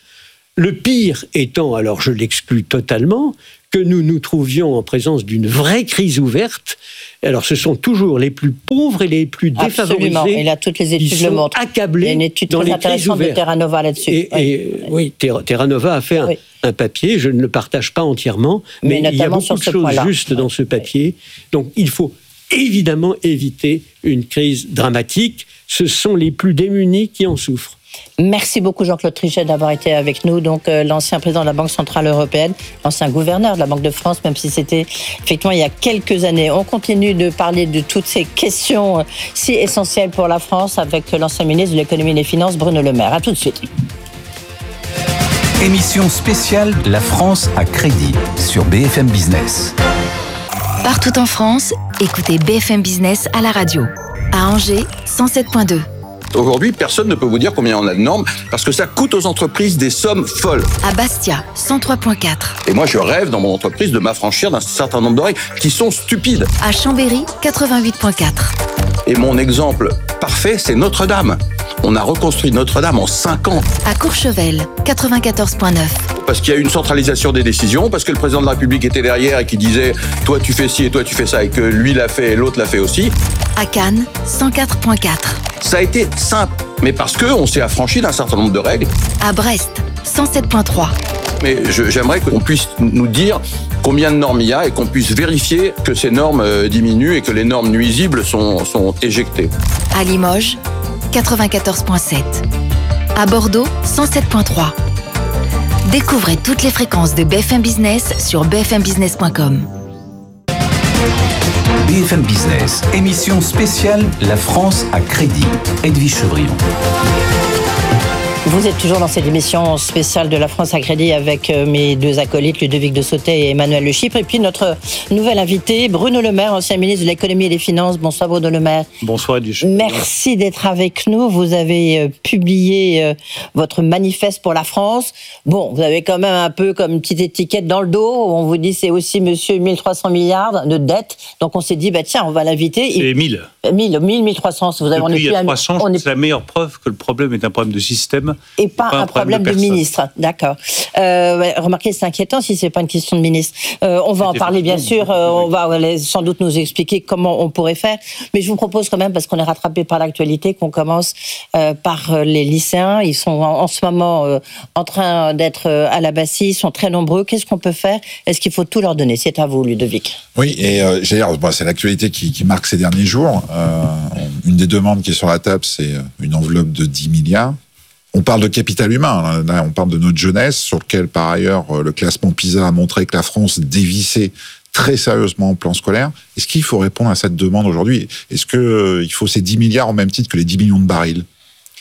Le pire étant, alors je l'exclus totalement, que nous nous trouvions en présence d'une vraie crise ouverte. Alors, ce sont toujours les plus pauvres et les plus défavorisés. Absolument. Et là, toutes les études le montrent. Accablés. Il y a une étude dans très les intéressante de Terra Nova là-dessus. Et, oui, et, oui Terra, Terra Nova a fait un, oui. un papier, je ne le partage pas entièrement, mais, mais il y a beaucoup de choses justes dans ce papier. Donc, il faut évidemment éviter une crise dramatique. Ce sont les plus démunis qui en souffrent. Merci beaucoup Jean-Claude Trichet d'avoir été avec nous, donc euh, l'ancien président de la Banque Centrale Européenne, l'ancien gouverneur de la Banque de France, même si c'était effectivement il y a quelques années. On continue de parler de toutes ces questions euh, si essentielles pour la France avec l'ancien ministre de l'Économie et des Finances, Bruno Le Maire. À tout de suite. Émission spéciale La France à crédit sur B F M Business. Partout en France, écoutez B F M Business à la radio. À Angers, cent sept virgule deux. Aujourd'hui, personne ne peut vous dire combien on a de normes parce que ça coûte aux entreprises des sommes folles. À Bastia, cent trois virgule quatre. Et moi, je rêve dans mon entreprise de m'affranchir d'un certain nombre de règles qui sont stupides. À Chambéry, quatre-vingt-huit virgule quatre. Et mon exemple parfait, c'est Notre-Dame. On a reconstruit Notre-Dame en cinq ans. À Courchevel, quatre-vingt-quatorze virgule neuf. Parce qu'il y a une centralisation des décisions, parce que le président de la République était derrière et qui disait « toi tu fais ci et toi tu fais ça » et que lui l'a fait et l'autre l'a fait aussi. À Cannes, cent quatre virgule quatre. Ça a été simple, mais parce qu'on s'est affranchi d'un certain nombre de règles. À Brest, cent sept virgule trois. Mais je, j'aimerais qu'on puisse nous dire combien de normes il y a et qu'on puisse vérifier que ces normes diminuent et que les normes nuisibles sont, sont éjectées. À Limoges, quatre-vingt-quatorze virgule sept. À Bordeaux, cent sept virgule trois. Découvrez toutes les fréquences de B F M Business sur b f m business point com. B F M Business, émission spéciale La France à crédit. Edwige Chevrillon. Vous êtes toujours dans cette émission spéciale de la France à crédit avec mes deux acolytes, Ludovic de Sautet et Emmanuel Le Chypre. Et puis notre nouvel invité, Bruno Le Maire, ancien ministre de l'Économie et des Finances. Bonsoir Bruno Le Maire. Bonsoir Edwige. Merci d'être avec nous. Vous avez publié votre manifeste pour la France. Bon, vous avez quand même un peu comme une petite étiquette dans le dos. On vous dit c'est aussi monsieur mille trois cents milliards de dettes. Donc on s'est dit, bah tiens, on va l'inviter. C'est mille. mille, mille, mille trois cents. Vous avez, Depuis, on est il y a trois cents, on est... c'est la meilleure preuve que le problème est un problème de système. Et pas, pas un, un problème, problème de, de ministre. D'accord. Euh, ouais, remarquez, c'est inquiétant si c'est pas une question de ministre. Euh, on va en parler, bien sûr. Euh, on va ouais, sans doute nous expliquer comment on pourrait faire. Mais je vous propose quand même, parce qu'on est rattrapé par l'actualité, qu'on commence euh, par les lycéens. Ils sont en, en ce moment euh, en train d'être euh, à la Bastille. Ils sont très nombreux. Qu'est-ce qu'on peut faire? Est-ce qu'il faut tout leur donner? C'est à vous, Ludovic. Oui, et euh, j'ai dire, bon, c'est l'actualité qui, qui marque ces derniers jours. Euh, une des demandes qui est sur la table, c'est une enveloppe de dix milliards. On parle de capital humain, là, on parle de notre jeunesse, sur lequel, par ailleurs, le classement PISA a montré que la France dévissait très sérieusement au plan scolaire. Est-ce qu'il faut répondre à cette demande aujourd'hui? Est-ce qu'il euh, faut ces dix milliards au même titre que les dix millions de barils? Il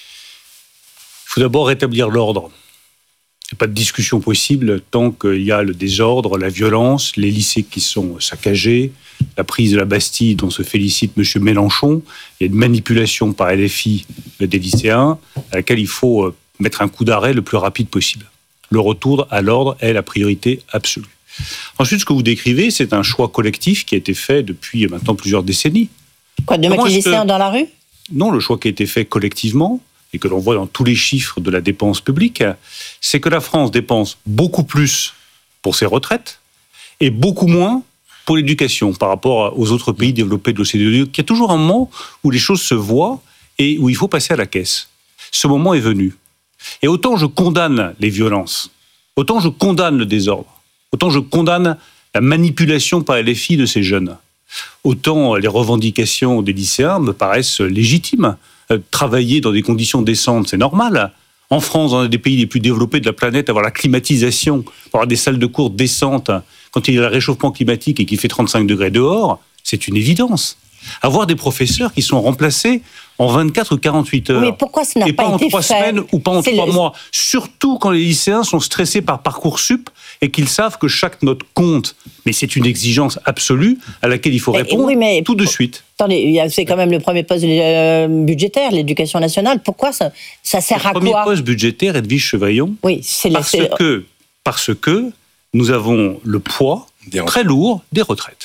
faut d'abord rétablir l'ordre. Il n'y a pas de discussion possible tant qu'il y a le désordre, la violence, les lycées qui sont saccagés, la prise de la Bastille dont se félicite M. Mélenchon. Il y a une manipulation par L F I des lycéens à laquelle il faut mettre un coup d'arrêt le plus rapide possible. Le retour à l'ordre est la priorité absolue. Ensuite, ce que vous décrivez, c'est un choix collectif qui a été fait depuis maintenant plusieurs décennies. Quoi, de mettre les lycéens dans la rue? Non, le choix qui a été fait collectivement, et que l'on voit dans tous les chiffres de la dépense publique, c'est que la France dépense beaucoup plus pour ses retraites et beaucoup moins pour l'éducation par rapport aux autres pays développés de l'O C D E. Il y a toujours un moment où les choses se voient et où il faut passer à la caisse. Ce moment est venu. Et autant je condamne les violences, autant je condamne le désordre, autant je condamne la manipulation par L F I de ces jeunes, autant les revendications des lycéens me paraissent légitimes. Travailler dans des conditions décentes, c'est normal. En France, dans un des pays les plus développés de la planète, avoir la climatisation, avoir des salles de cours décentes, quand il y a le réchauffement climatique et qu'il fait trente-cinq degrés dehors, c'est une évidence. Avoir des professeurs qui sont remplacés en vingt-quatre ou quarante-huit heures. Mais pourquoi ça n'a et pas, pas été en trois fait semaines ou pas en c'est trois le... mois. Surtout quand les lycéens sont stressés par Parcoursup et qu'ils savent que chaque note compte. Mais c'est une exigence absolue à laquelle il faut répondre oui, mais... tout de suite. Attendez, c'est quand même le premier poste budgétaire, l'éducation nationale. Pourquoi ça, ça sert le à quoi? Le premier poste budgétaire, Edwige Chevrillon, oui, c'est parce, la... que, parce que nous avons le poids très lourd des retraites.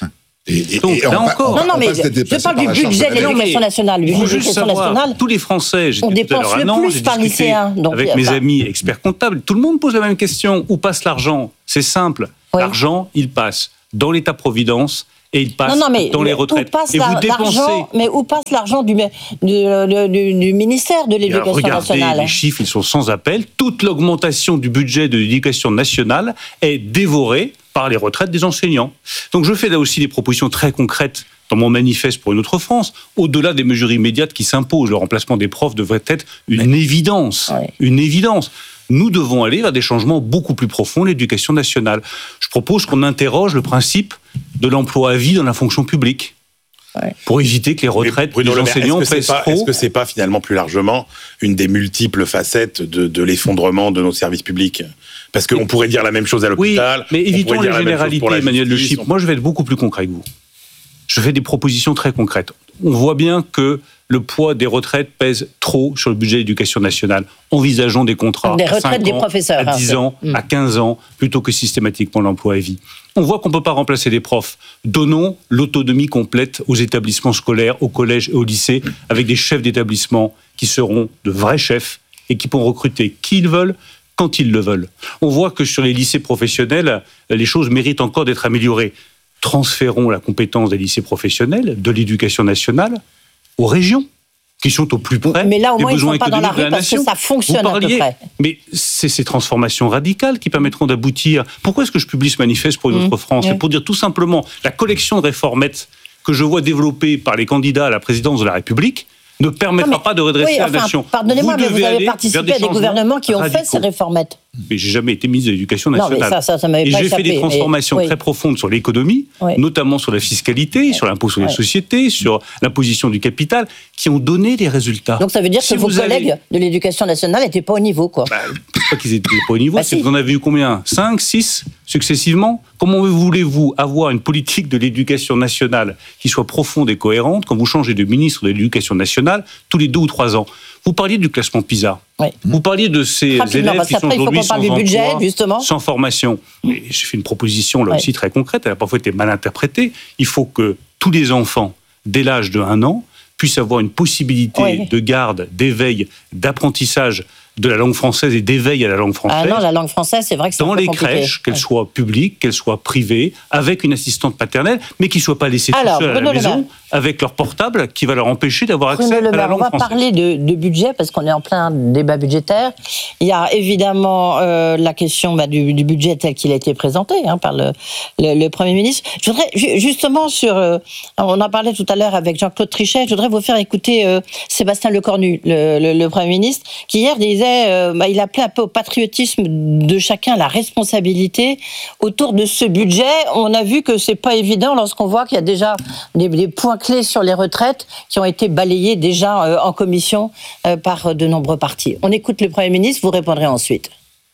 Et, et, Donc, et là on, encore, on, non, non, on mais passe d'être je dépassé parle par du la charge budget de de la l'éducation nationale. Il faut juste L'éducation savoir, nationale, tous les Français, j'étais on tout à dépense l'heure à le Nantes, plus j'ai par discuté lycéen. Donc, avec enfin, mes amis experts comptables, tout le monde pose la même question. Où passe l'argent? C'est simple. Oui. L'argent, il passe dans l'État-providence et il passe non, non, mais dans les retraites. Où passe Et vous la- dépensez... l'argent, mais où passe l'argent du, du, du, du- du ministère de Eh bien, l'Éducation regardez, nationale? les chiffres, ils sont sans appel. Toute l'augmentation du budget de l'éducation nationale est dévorée par les retraites des enseignants. Donc je fais là aussi des propositions très concrètes dans mon manifeste pour une autre France. Au-delà des mesures immédiates qui s'imposent, le remplacement des profs devrait être une Mais... évidence. Ouais. Une évidence. Nous devons aller vers des changements beaucoup plus profonds de l'éducation nationale. Je propose qu'on interroge le principe de l'emploi à vie dans la fonction publique. Ouais. Pour éviter que les retraites Bruno des Le Maire, enseignants est-ce que pèsent c'est pas, trop. Est-ce que c'est pas finalement plus largement une des multiples facettes de, de l'effondrement de nos services publics? Parce qu'on pourrait dire la même chose à l'hôpital. Oui, mais évitons les généralités, Emmanuel Le Chypre. On... Moi, je vais être beaucoup plus concret que vous. Je fais des propositions très concrètes. On voit bien que le poids des retraites pèse trop sur le budget de l'éducation nationale. Envisageons des contrats des à retraites cinq des ans, professeurs, à dix hein, ans, mmh. à quinze ans, plutôt que systématiquement l'emploi à vie. On voit qu'on ne peut pas remplacer les profs. Donnons l'autonomie complète aux établissements scolaires, aux collèges et aux lycées, avec des chefs d'établissement qui seront de vrais chefs et qui pourront recruter qui ils veulent, quand ils le veulent. On voit que sur les lycées professionnels, les choses méritent encore d'être améliorées. Transférons la compétence des lycées professionnels, de l'éducation nationale, aux régions, qui sont au plus près mais là, au moins, des ils ne besoins sont pas dans la économiques de rue la parce que nation. ça fonctionne Vous à peu parliez, près. mais c'est ces transformations radicales qui permettront d'aboutir. Pourquoi est-ce que je publie ce manifeste pour une mmh, autre France? mmh. C'est pour dire tout simplement la collection de réformettes que je vois développée par les candidats à la présidence de la République ne permettra non, mais, pas de redresser oui, la enfin, nation. Pardonnez-moi, vous mais vous avez participé des à des gouvernements qui ont radicaux. fait ces réformettes. Mais j'ai jamais été ministre de l'Éducation nationale. Non, mais ça, ça, ça m'avait et pas j'ai échappé, fait des transformations mais... très oui. profondes sur l'économie, oui. notamment sur la fiscalité, oui. sur l'impôt sur les oui. sociétés, sur l'imposition du capital, qui ont donné des résultats. Donc ça veut dire si que vos collègues allez... de l'Éducation nationale n'étaient pas au niveau, quoi. Bah, pas qu'ils étaient pas au niveau, bah, c'est si. que vous en avez eu combien? cinq, six successivement? Comment voulez-vous avoir une politique de l'éducation nationale qui soit profonde et cohérente quand vous changez de ministre de l'Éducation nationale tous les deux ou trois ans? Vous parliez du classement PISA. Oui. Vous parliez de ces Rapidement, élèves qui sont aujourd'hui sans du budget, emploi, justement. sans formation. Et j'ai fait une proposition là oui. aussi très concrète, elle a parfois été mal interprétée. Il faut que tous les enfants, dès l'âge de un an, puissent avoir une possibilité oui. de garde, d'éveil, d'apprentissage de la langue française et d'éveil à la langue française. Ah non, la langue française, c'est vrai que c'est dans un peu les compliqué. crèches, qu'elles ouais. soient publiques, qu'elles soient privées, avec une assistante paternelle, mais qui ne soient pas laissées Alors, tout seules à Bruno la maison, Maire. avec leur portable, qui va leur empêcher d'avoir accès Bruno à la Maire, langue on va française. parler de, de budget, parce qu'on est en plein débat budgétaire. Il y a évidemment euh, la question bah, du, du budget tel qu'il a été présenté hein, par le, le, le Premier ministre. Je voudrais justement sur... Euh, on en parlait tout à l'heure avec Jean-Claude Trichet, je voudrais vous faire écouter euh, Sébastien Lecornu, le, le, le Premier ministre, qui hier disait... Euh, bah, il appelait un peu au patriotisme de chacun, la responsabilité autour de ce budget. On a vu que c'est pas évident lorsqu'on voit qu'il y a déjà des, des points clés sur les retraites qui ont été balayés déjà euh, en commission euh, par de nombreux partis. On écoute le Premier ministre, vous répondrez ensuite.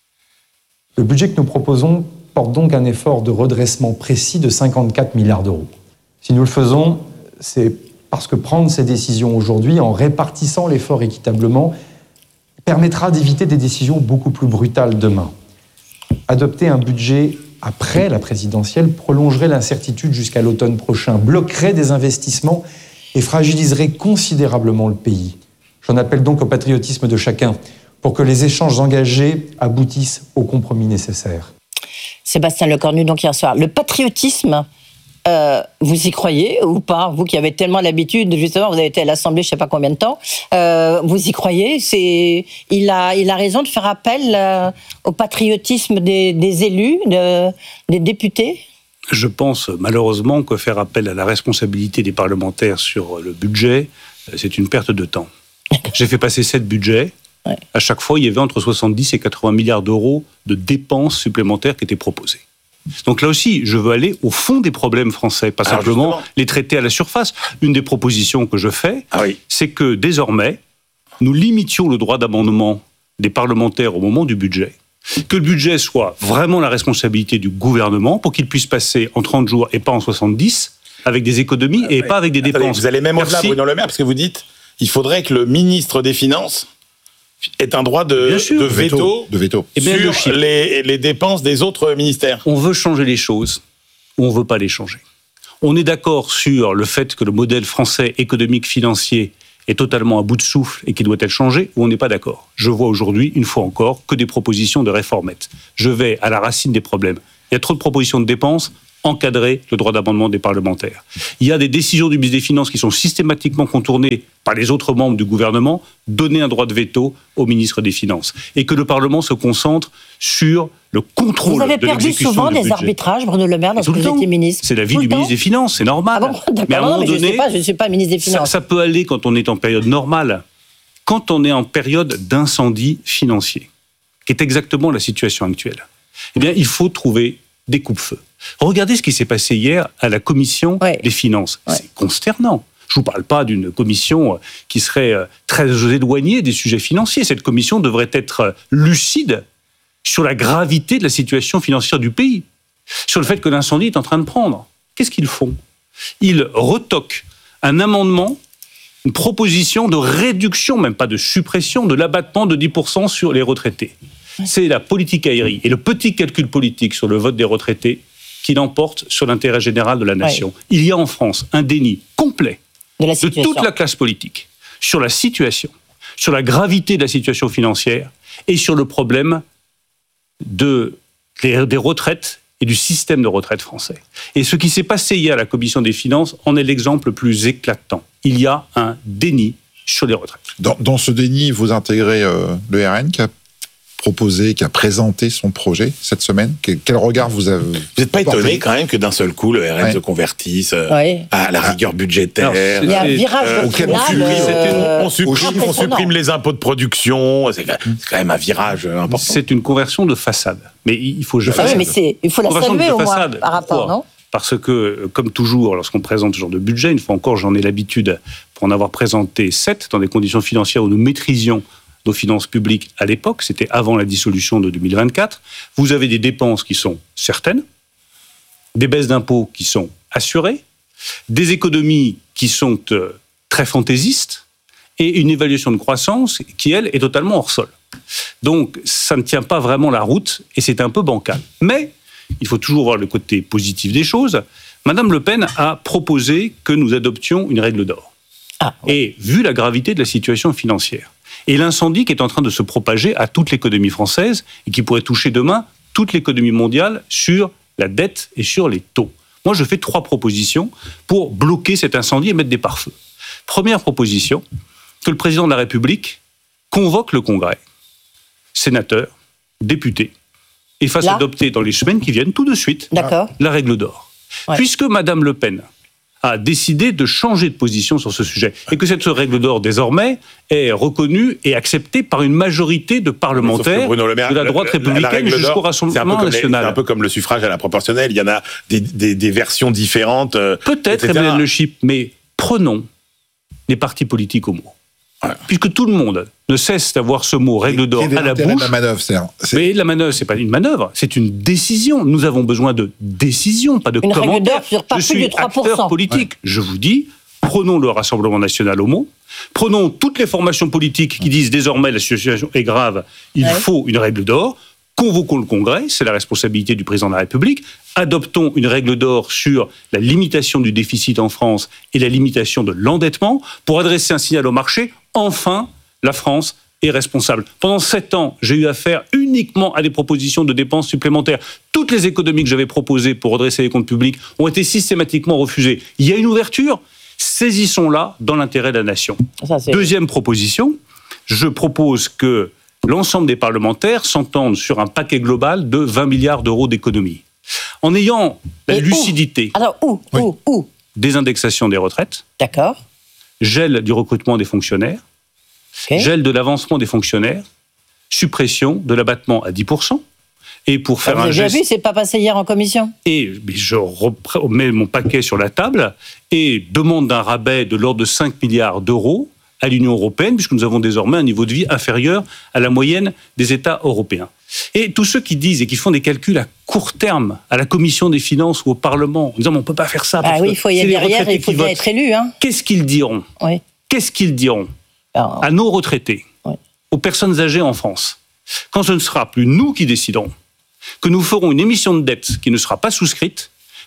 Le budget que nous proposons porte donc un effort de redressement précis de cinquante-quatre milliards d'euros. Si nous le faisons, c'est parce que prendre ces décisions aujourd'hui en répartissant l'effort équitablement permettra d'éviter des décisions beaucoup plus brutales demain. Adopter un budget après la présidentielle prolongerait l'incertitude jusqu'à l'automne prochain, bloquerait des investissements et fragiliserait considérablement le pays. J'en appelle donc au patriotisme de chacun pour que les échanges engagés aboutissent aux compromis nécessaires. Sébastien Lecornu, donc hier soir. Le patriotisme, Euh, vous y croyez ou pas? Vous qui avez tellement l'habitude, justement, vous avez été à l'Assemblée je ne sais pas combien de temps, euh, vous y croyez? C'est, il, a, il a raison de faire appel euh, au patriotisme des, des élus, de, des députés? Je pense malheureusement que faire appel à la responsabilité des parlementaires sur le budget, c'est une perte de temps. J'ai fait passer sept budgets. Ouais. À chaque fois, il y avait entre soixante-dix et quatre-vingts milliards d'euros de dépenses supplémentaires qui étaient proposées. Donc là aussi, je veux aller au fond des problèmes français, pas Alors simplement justement. les traiter à la surface. Une des propositions que je fais, ah oui. c'est que désormais, nous limitions le droit d'amendement des parlementaires au moment du budget. Que le budget soit vraiment la responsabilité du gouvernement pour qu'il puisse passer en trente jours et pas en soixante-dix, avec des économies et oui. pas avec des Attendez, dépenses. Vous allez même au-delà, Bruno Le Maire, parce que vous dites il faudrait que le ministre des Finances ait un droit de, de veto, de veto. Et bien sur les, les dépenses des autres ministères. On veut changer les choses ou on ne veut pas les changer. On est d'accord sur le fait que le modèle français économique financier est totalement à bout de souffle et qu'il doit être changé, ou on n'est pas d'accord? Je vois aujourd'hui, une fois encore, que des propositions de réformettes. Je vais à la racine des problèmes. Il y a trop de propositions de dépenses, encadrer le droit d'amendement des parlementaires. Il y a des décisions du ministre des Finances qui sont systématiquement contournées par les autres membres du gouvernement, donner un droit de veto au ministre des Finances. Et que le Parlement se concentre sur le contrôle Vous avez de perdu l'exécution souvent du des budget. arbitrages, Bruno Le Maire, Et lorsque tout le vous temps. étiez ministre. C'est la vie Tout du le ministre temps des Finances, c'est normal. Ah bon, d'accord, mais à un non, moment mais je donné, sais pas, je ne suis pas ministre des ça, Finances. ça peut aller quand on est en période normale. Quand on est en période d'incendie financier, qui est exactement la situation actuelle, eh bien, il faut trouver des coupe-feux. Regardez ce qui s'est passé hier à la commission ouais. des finances. Ouais. C'est consternant. Je ne vous parle pas d'une commission qui serait très éloignée des sujets financiers. Cette commission devrait être lucide sur la gravité de la situation financière du pays, sur le fait que l'incendie est en train de prendre. Qu'est-ce qu'ils font? Ils retoquent un amendement, une proposition de réduction, même pas de suppression, de l'abattement de dix pour cent sur les retraités. C'est la politique aérie et le petit calcul politique sur le vote des retraités qui l'emporte sur l'intérêt général de la nation. Ouais. Il y a en France un déni complet de, la de toute la classe politique sur la situation, sur la gravité de la situation financière et sur le problème de, des, des retraites et du système de retraite français. Et ce qui s'est passé hier à la Commission des finances en est l'exemple le plus éclatant. Il y a un déni sur les retraites. Dans, dans ce déni, vous intégrez euh, le R N qui a proposé, qui a présenté son projet cette semaine. Quel, quel regard vous avez? Vous n'êtes pas étonné quand même que d'un seul coup le R N ouais. se convertisse ouais. à la rigueur budgétaire? Alors, il y a un virage euh, auquel on supprime, euh, on supprime, on supprime les impôts de production. C'est quand même un virage important. C'est une conversion de façade. Mais il faut ah oui, mais c'est, il faut la saluer au moins par rapport, non? Parce que, comme toujours, lorsqu'on présente ce genre de budget, une fois encore, j'en ai l'habitude pour en avoir présenté sept dans des conditions financières où nous maîtrisions nos finances publiques à l'époque, c'était avant la dissolution de deux mille vingt-quatre, vous avez des dépenses qui sont certaines, des baisses d'impôts qui sont assurées, des économies qui sont euh, très fantaisistes et une évaluation de croissance qui, elle, est totalement hors sol. Donc, ça ne tient pas vraiment la route et c'est un peu bancal. Mais, il faut toujours voir le côté positif des choses. Madame Le Pen a proposé que nous adoptions une règle d'or. Ah, ouais. Et vu la gravité de la situation financière, et l'incendie qui est en train de se propager à toute l'économie française et qui pourrait toucher demain toute l'économie mondiale sur la dette et sur les taux. Moi, je fais trois propositions pour bloquer cet incendie et mettre des pare-feux. Première proposition, que le président de la République convoque le Congrès, sénateurs, députés, et fasse Là. adopter dans les semaines qui viennent tout de suite D'accord. la règle d'or. Ouais. Puisque Madame Le Pen a décidé de changer de position sur ce sujet. Et que cette règle d'or, désormais, est reconnue et acceptée par une majorité de parlementaires Bruno Le Maire, de la droite républicaine jusqu'au Rassemblement national. C'est un peu comme le suffrage à la proportionnelle. Il y en a des, des, des versions différentes. Peut-être, Emmanuel Le Chip, mais prenons les partis politiques au mot. Voilà. Puisque tout le monde ne cesse d'avoir ce mot règle d'or à la bouche. La manœuvre, c'est, c'est... Mais la manœuvre, c'est pas une manœuvre, c'est une décision. Nous avons besoin de décisions, pas de une commentaires. Règle d'or sur pas Je plus suis de trois pour cent. acteur politique. Ouais. Je vous dis, prenons le Rassemblement national au mot. Prenons toutes les formations politiques qui disent désormais la situation est grave, il ouais. faut une règle d'or. Convoquons le Congrès, c'est la responsabilité du président de la République. Adoptons une règle d'or sur la limitation du déficit en France et la limitation de l'endettement pour adresser un signal au marché. Enfin, la France est responsable. Pendant sept ans, j'ai eu affaire uniquement à des propositions de dépenses supplémentaires. Toutes les économies que j'avais proposées pour redresser les comptes publics ont été systématiquement refusées. Il y a une ouverture, saisissons-la dans l'intérêt de la nation. Ça, Deuxième proposition, je propose que l'ensemble des parlementaires s'entendent sur un paquet global de vingt milliards d'euros d'économies. En ayant la Et lucidité... Où Alors, où oui. Où Où Désindexation des retraites. D'accord. Gel du recrutement des fonctionnaires. Okay. Gel de l'avancement des fonctionnaires. Suppression de l'abattement à dix pour cent. Et pour faire ah, vous un avez geste... déjà vu, c'est pas passé hier en commission. Et je remets mon paquet sur la table et demande d'un rabais de l'ordre de cinq milliards d'euros à l'Union européenne, puisque nous avons désormais un niveau de vie inférieur à la moyenne des États européens. Et tous ceux qui disent et qui font des calculs à court terme à la Commission des finances ou au Parlement, en disant on ne peut pas faire ça. Ah oui, il faut y aller derrière et il faut bien être élu. Hein. Qu'est-ce qu'ils diront oui. Qu'est-ce qu'ils diront Alors, à nos retraités, oui. aux personnes âgées en France, quand ce ne sera plus nous qui déciderons, que nous ferons une émission de dette qui ne sera pas souscrite,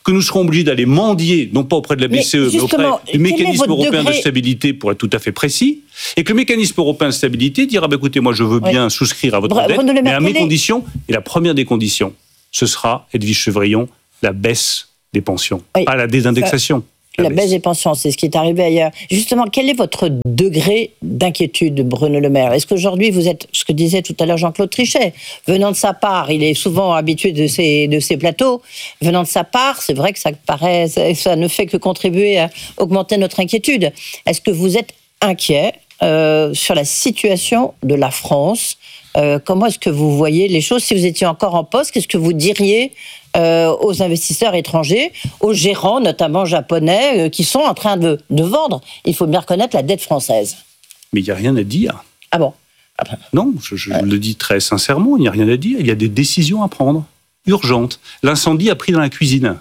que nous serons obligés d'aller mendier, non pas auprès de la B C E, mais, mais auprès du mécanisme européen degré... de stabilité, pour être tout à fait précis, et que le mécanisme européen de stabilité dira, bah, écoutez, moi je veux bien oui. souscrire à votre Br- dette, Bruno mais à mes conditions, et la première des conditions, ce sera, Edwige Chevrillon, la baisse des pensions, oui. pas la désindexation. Ça... La baisse des pensions, c'est ce qui est arrivé ailleurs. Justement, quel est votre degré d'inquiétude, Bruno Le Maire ? Est-ce qu'aujourd'hui, vous êtes, ce que disait tout à l'heure Jean-Claude Trichet, venant de sa part, il est souvent habitué de ces, de ces plateaux, venant de sa part, c'est vrai que ça, paraît, ça, ça ne fait que contribuer à augmenter notre inquiétude. Est-ce que vous êtes inquiet euh, sur la situation de la France ? euh, Comment est-ce que vous voyez les choses ? Si vous étiez encore en poste, qu'est-ce que vous diriez Euh, aux investisseurs étrangers, aux gérants, notamment japonais, euh, qui sont en train de, de vendre, il faut bien reconnaître, la dette française. Mais il n'y a rien à dire. Ah bon ? Non, je, je ouais. le dis très sincèrement, il n'y a rien à dire. Il y a des décisions à prendre, urgentes. L'incendie a pris dans la cuisine.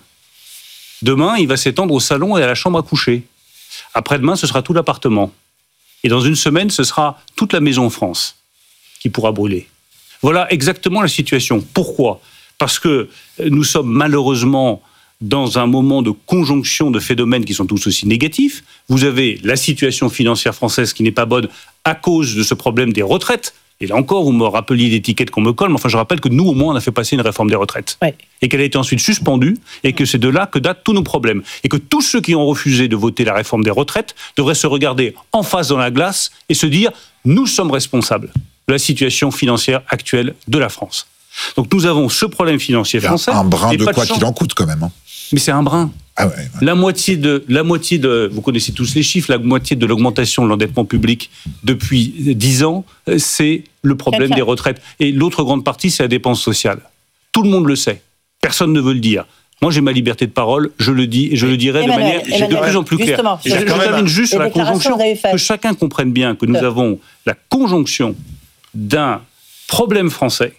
Demain, il va s'étendre au salon et à la chambre à coucher. Après-demain, ce sera tout l'appartement. Et dans une semaine, ce sera toute la maison France qui pourra brûler. Voilà exactement la situation. Pourquoi ? Parce que nous sommes malheureusement dans un moment de conjonction de phénomènes qui sont tous aussi négatifs. Vous avez la situation financière française qui n'est pas bonne à cause de ce problème des retraites. Et là encore, vous me rappeliez l'étiquette qu'on me colle, mais enfin je rappelle que nous, au moins, on a fait passer une réforme des retraites. Oui. Et qu'elle a été ensuite suspendue, et que c'est de là que datent tous nos problèmes. Et que tous ceux qui ont refusé de voter la réforme des retraites devraient se regarder en face dans la glace et se dire « nous sommes responsables de la situation financière actuelle de la France ». Donc nous avons ce problème financier français. Un brin de quoi qu'il en coûte quand même. Hein. Mais c'est un brin. Ah ouais, ouais. La moitié de, la moitié de, vous connaissez tous les chiffres, la moitié de l'augmentation de l'endettement public depuis dix ans, c'est le problème des retraites. Et l'autre grande partie, c'est la dépense sociale. Tout le monde le sait. Personne ne veut le dire. Moi, j'ai ma liberté de parole, je le dis et je le dirai Emmanuel, de manière Emmanuel, de plus en plus claire. Je, je termine juste sur la conjonction, que chacun comprenne bien que nous euh. avons la conjonction d'un problème français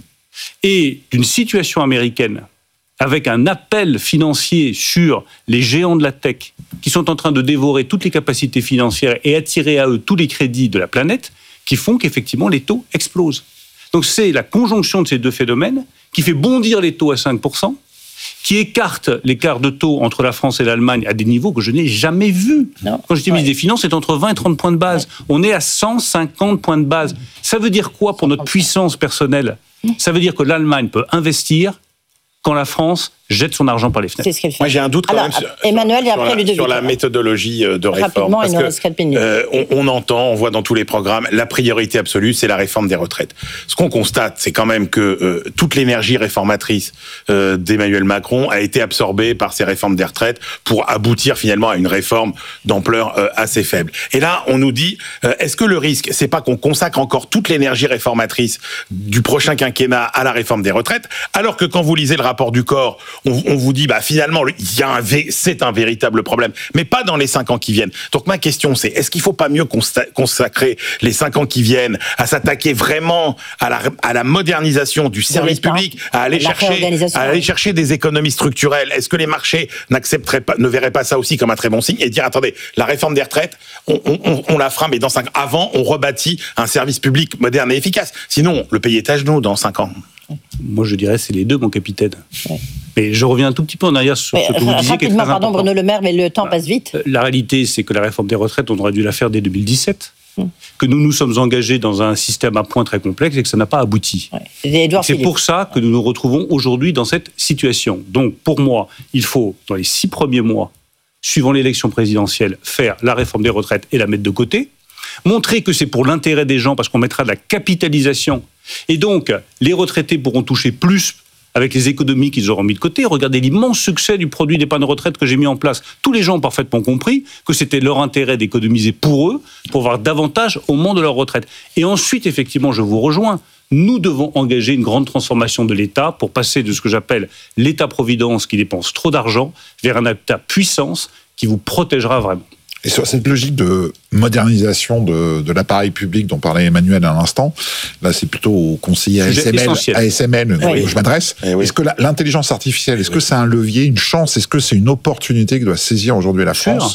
et d'une situation américaine avec un appel financier sur les géants de la tech qui sont en train de dévorer toutes les capacités financières et attirer à eux tous les crédits de la planète, qui font qu'effectivement les taux explosent. Donc c'est la conjonction de ces deux phénomènes qui fait bondir les taux à cinq pour cent, qui écarte l'écart de taux entre la France et l'Allemagne à des niveaux que je n'ai jamais vus. Non. Quand j'étais ministre ouais. des Finances, c'est entre vingt et trente points de base. Ouais. On est à cent cinquante points de base. Ça veut dire quoi pour notre puissance personnelle ? Ça veut dire que l'Allemagne peut investir quand la France jette son argent par les fenêtres. C'est ce qu'elle fait. Moi, j'ai un doute quand Alors, même sur, Emmanuel, et après, sur, la, sur la méthodologie de réforme. Parce que, euh, on, on entend, on voit dans tous les programmes, la priorité absolue, c'est la réforme des retraites. Ce qu'on constate, c'est quand même que euh, toute l'énergie réformatrice euh, d'Emmanuel Macron a été absorbée par ces réformes des retraites pour aboutir finalement à une réforme d'ampleur euh, assez faible. Et là, on nous dit, euh, est-ce que le risque, c'est pas qu'on consacre encore toute l'énergie réformatrice du prochain quinquennat à la réforme des retraites, alors que quand vous lisez le rapport du corps, On, on vous dit, bah finalement, il y a un, c'est un véritable problème, mais pas dans les cinq ans qui viennent. Donc ma question, c'est est-ce qu'il ne faut pas mieux consacrer les cinq ans qui viennent à s'attaquer vraiment à la, à la modernisation du service public, à aller chercher, à aller chercher des économies structurelles? Est-ce que les marchés n'accepteraient pas, ne verraient pas ça aussi comme un très bon signe et dire, attendez, la réforme des retraites, on, on, on la fera, mais dans cinq ans. Avant, on rebâtit un service public moderne et efficace. Sinon, le pays est à genoux dans cinq ans. Moi, je dirais c'est les deux, mon capitaine. Ouais. Mais je reviens un tout petit peu en arrière sur mais, ce que vous disiez. Rapidement, qui est très pardon, important. Bruno Le Maire, mais le temps passe vite. La réalité, c'est que la réforme des retraites, on aurait dû la faire dès deux mille dix-sept. Hum. Que nous nous sommes engagés dans un système à points très complexe et que ça n'a pas abouti. Ouais. C'est pour ça que nous nous retrouvons aujourd'hui dans cette situation. Donc, pour moi, il faut, dans les six premiers mois, suivant l'élection présidentielle, faire la réforme des retraites et la mettre de côté. Montrer que c'est pour l'intérêt des gens, parce qu'on mettra de la capitalisation. Et donc, les retraités pourront toucher plus avec les économies qu'ils auront mis de côté. Regardez l'immense succès du produit d'épargne retraite que j'ai mis en place. Tous les gens ont parfaitement compris que c'était leur intérêt d'économiser pour eux, pour avoir davantage au moment de leur retraite. Et ensuite, effectivement, je vous rejoins, nous devons engager une grande transformation de l'État pour passer de ce que j'appelle l'État-providence qui dépense trop d'argent vers un État-puissance qui vous protégera vraiment. Et sur cette logique de modernisation de, de l'appareil public dont parlait Emmanuel à l'instant, là c'est plutôt au conseiller A S M L, A S M L oui. où je m'adresse. Eh oui. Est-ce que la, l'intelligence artificielle, est-ce que c'est un levier, une chance, est-ce que c'est une opportunité que doit saisir aujourd'hui la France ?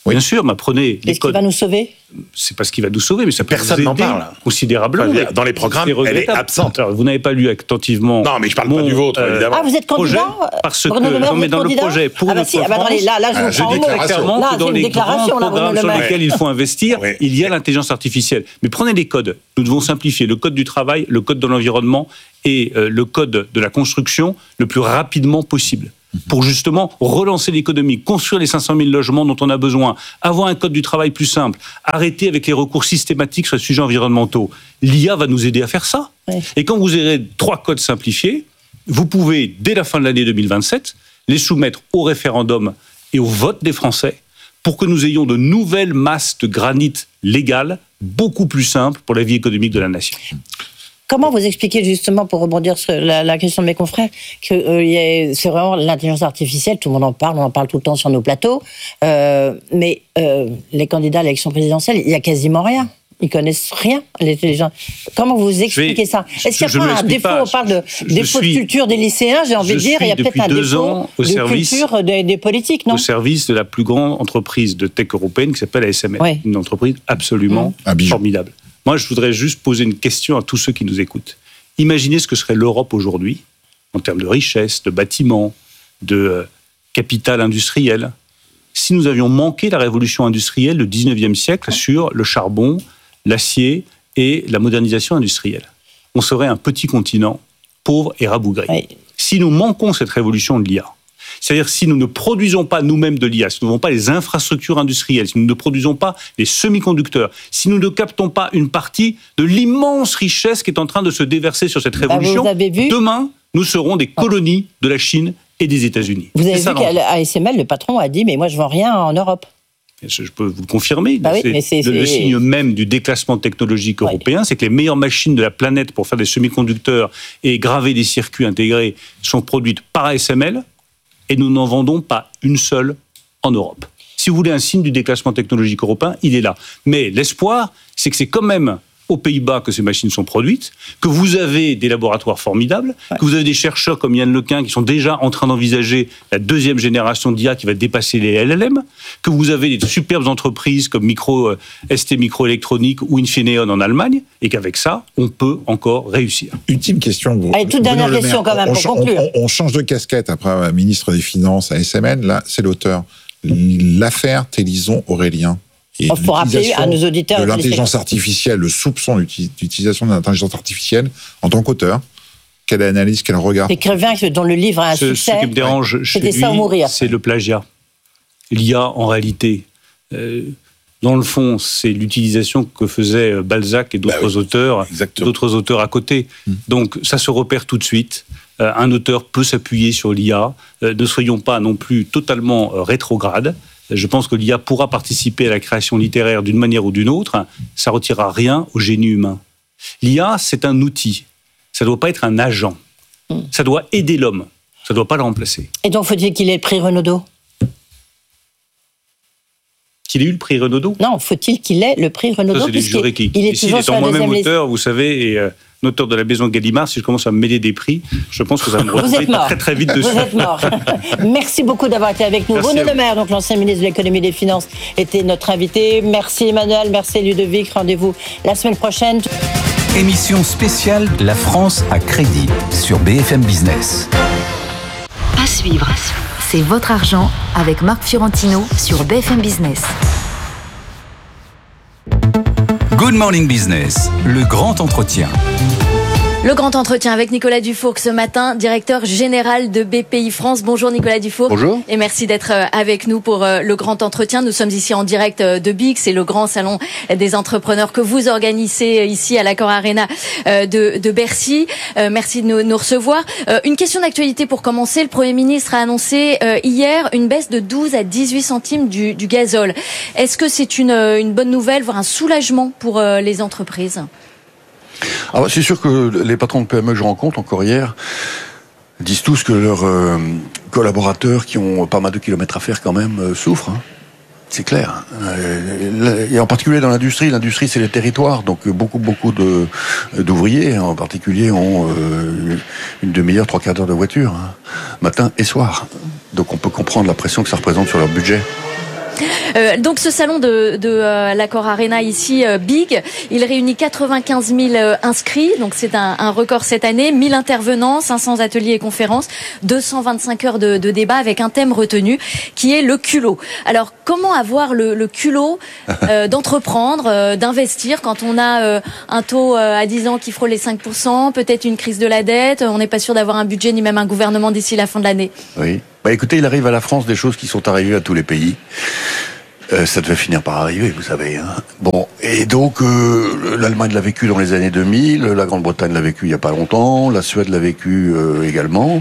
Oui. Bien sûr, mais prenez les codes. Qu'est-ce qui va nous sauver ? C'est pas ce qui va nous sauver, mais ça peut Personne nous n'en aider parle. Considérablement. Enfin, dans les programmes, elle est absente. Alors, vous n'avez pas lu attentivement. Non, mais je parle mon, pas du vôtre, euh, évidemment. Ah, vous êtes candidat Parce Bruno que, non, mais dans le projet pour ah bah notre si, France, ah bah dans les, là, là, je, euh, vous je dis très clairement là, que dans les grands programmes sur lesquels il faut investir, oui. il y a l'intelligence artificielle. Mais prenez les codes. Nous devons simplifier le code du travail, le code de l'environnement et euh, le code de la construction le plus rapidement possible. Pour justement relancer l'économie, construire les cinq cent mille logements dont on a besoin, avoir un code du travail plus simple, arrêter avec les recours systématiques sur les sujets environnementaux. L'I A va nous aider à faire ça. Oui. Et quand vous aurez trois codes simplifiés, vous pouvez, dès la fin de l'année deux mille vingt-sept, les soumettre au référendum et au vote des Français pour que nous ayons de nouvelles masses de granit légales beaucoup plus simples pour la vie économique de la nation. Comment vous expliquez justement, pour rebondir sur la, la question de mes confrères, que euh, y a, c'est vraiment l'intelligence artificielle, tout le monde en parle, on en parle tout le temps sur nos plateaux, euh, mais euh, les candidats à l'élection présidentielle, il n'y a quasiment rien. Ils connaissent rien, les gens. Comment vous expliquez vais, ça ? Est-ce qu'il n'y a pas un défaut pas. On parle de je, défaut je suis, de culture des lycéens, j'ai envie de dire, il y a peut-être un défaut de service, culture des, des politiques, non ? Au service de la plus grande entreprise de tech européenne qui s'appelle A S M L, oui. Une entreprise absolument mmh. formidable. Moi, je voudrais juste poser une question à tous ceux qui nous écoutent. Imaginez ce que serait l'Europe aujourd'hui, en termes de richesse, de bâtiments, de euh, capital industriel, si nous avions manqué la révolution industrielle du dix-neuvième siècle sur le charbon, l'acier et la modernisation industrielle. On serait un petit continent, pauvre et rabougri. Oui. Si nous manquons cette révolution de l'I A, c'est-à-dire si nous ne produisons pas nous-mêmes de l'I A, si nous n'avons pas les infrastructures industrielles, si nous ne produisons pas les semi-conducteurs, si nous ne captons pas une partie de l'immense richesse qui est en train de se déverser sur cette révolution, bah demain, nous serons des colonies de la Chine et des États-Unis. Vous avez vu qu'à A S M L, le patron a dit « mais moi je vends rien en Europe ». Je peux vous le confirmer. Bah oui, c'est, mais c'est, le, le c'est... signe même du déclassement technologique européen, oui. C'est que les meilleures machines de la planète pour faire des semi-conducteurs et graver des circuits intégrés sont produites par A S M L, et nous n'en vendons pas une seule en Europe. Si vous voulez un signe du déclassement technologique européen, il est là. Mais l'espoir, c'est que c'est quand même aux Pays-Bas que ces machines sont produites, que vous avez des laboratoires formidables, ouais. Que vous avez des chercheurs comme Yann Lequin qui sont déjà en train d'envisager la deuxième génération d'I A qui va dépasser les L L M, que vous avez des superbes entreprises comme Micro, euh, S T Microélectronique ou Infineon en Allemagne, et qu'avec ça, on peut encore réussir. Ultime question. Vous, Allez, toute dernière question quand même, on, pour conclure. On, on change de casquette après ministre des Finances à S M N, là, c'est l'auteur. L'affaire Télison-Aurélien. Il faut rappeler à nos auditeurs de l'intelligence artificielle, le soupçon d'utilisation de l'intelligence artificielle en tant qu'auteur. Quelle analyse, quel regard ? L'écrivain dont le livre a un ce, succès. Ce qui me dérange ouais. chez lui, ça ou mourir. C'est le plagiat. L'I A, en réalité, euh, dans le fond, c'est l'utilisation que faisaient Balzac et d'autres bah oui. auteurs, Exactement. d'autres auteurs à côté. Hum. Donc, ça se repère tout de suite. Euh, un auteur peut s'appuyer sur l'I A. Euh, ne soyons pas non plus totalement euh, rétrogrades. Je pense que l'I A pourra participer à la création littéraire d'une manière ou d'une autre. Ça ne retirera rien au génie humain. L'I A, c'est un outil. Ça ne doit pas être un agent. Mmh. Ça doit aider l'homme. Ça ne doit pas le remplacer. Et donc, faut-il qu'il ait le prix Renaudot ? Qu'il ait eu le prix Renaudot ? Non, faut-il qu'il ait le prix Renaudot ? Ça, c'est les jurés qui il est toujours étant moi-même auteur, vous savez, et... Euh, auteur de la Maison Gallimard, si je commence à me mêler des prix, je pense que ça va me retrouver très très vite dessus. Vous êtes mort. Merci beaucoup d'avoir été avec nous. Bruno Le Maire, donc l'ancien ministre de l'économie et des finances, était notre invité. Merci Emmanuel, merci Ludovic. Rendez-vous la semaine prochaine. Émission spéciale La France à crédit sur B F M Business. À suivre, c'est votre argent avec Marc Fiorentino sur B F M Business. Good Morning Business, le grand entretien. Le grand entretien avec Nicolas Dufourcq ce matin, directeur général de B P I France. Bonjour Nicolas Dufourcq. Bonjour. Et merci d'être avec nous pour le grand entretien. Nous sommes ici en direct de B I C, c'est le grand salon des entrepreneurs que vous organisez ici à l'Accor Arena de, de Bercy. Merci de nous, nous recevoir. Une question d'actualité pour commencer. Le Premier ministre a annoncé hier une baisse de douze à dix-huit centimes du, du gazole. Est-ce que c'est une, une bonne nouvelle, voire un soulagement pour les entreprises ? Alors, c'est sûr que les patrons de P M E que je rencontre encore hier disent tous que leurs euh, collaborateurs qui ont pas mal de kilomètres à faire quand même euh, souffrent. Hein. C'est clair. Euh, et en particulier dans l'industrie, l'industrie c'est les territoires, donc beaucoup beaucoup de d'ouvriers en particulier ont euh, une demi-heure, trois quarts d'heure de voiture, hein, matin et soir. Donc on peut comprendre la pression que ça représente sur leur budget. Euh, donc ce salon de, de euh, l'Accor Arena ici, euh, Big, il réunit quatre-vingt-quinze mille euh, inscrits, donc c'est un, un record cette année, mille intervenants, cinq cents ateliers et conférences, deux cent vingt-cinq heures de, de débat avec un thème retenu qui est le culot. Alors comment avoir le, le culot euh, d'entreprendre, euh, d'investir quand on a euh, un taux euh, à dix ans qui frôle les cinq pour cent, peut-être une crise de la dette, on n'est pas sûr d'avoir un budget ni même un gouvernement d'ici la fin de l'année. Oui. Bah écoutez, il arrive à la France des choses qui sont arrivées à tous les pays. Euh, ça devait finir par arriver, vous savez. Hein. Bon, et donc euh, l'Allemagne l'a vécu dans les années deux mille, la Grande-Bretagne l'a vécu il y a pas longtemps, la Suède l'a vécu euh, également.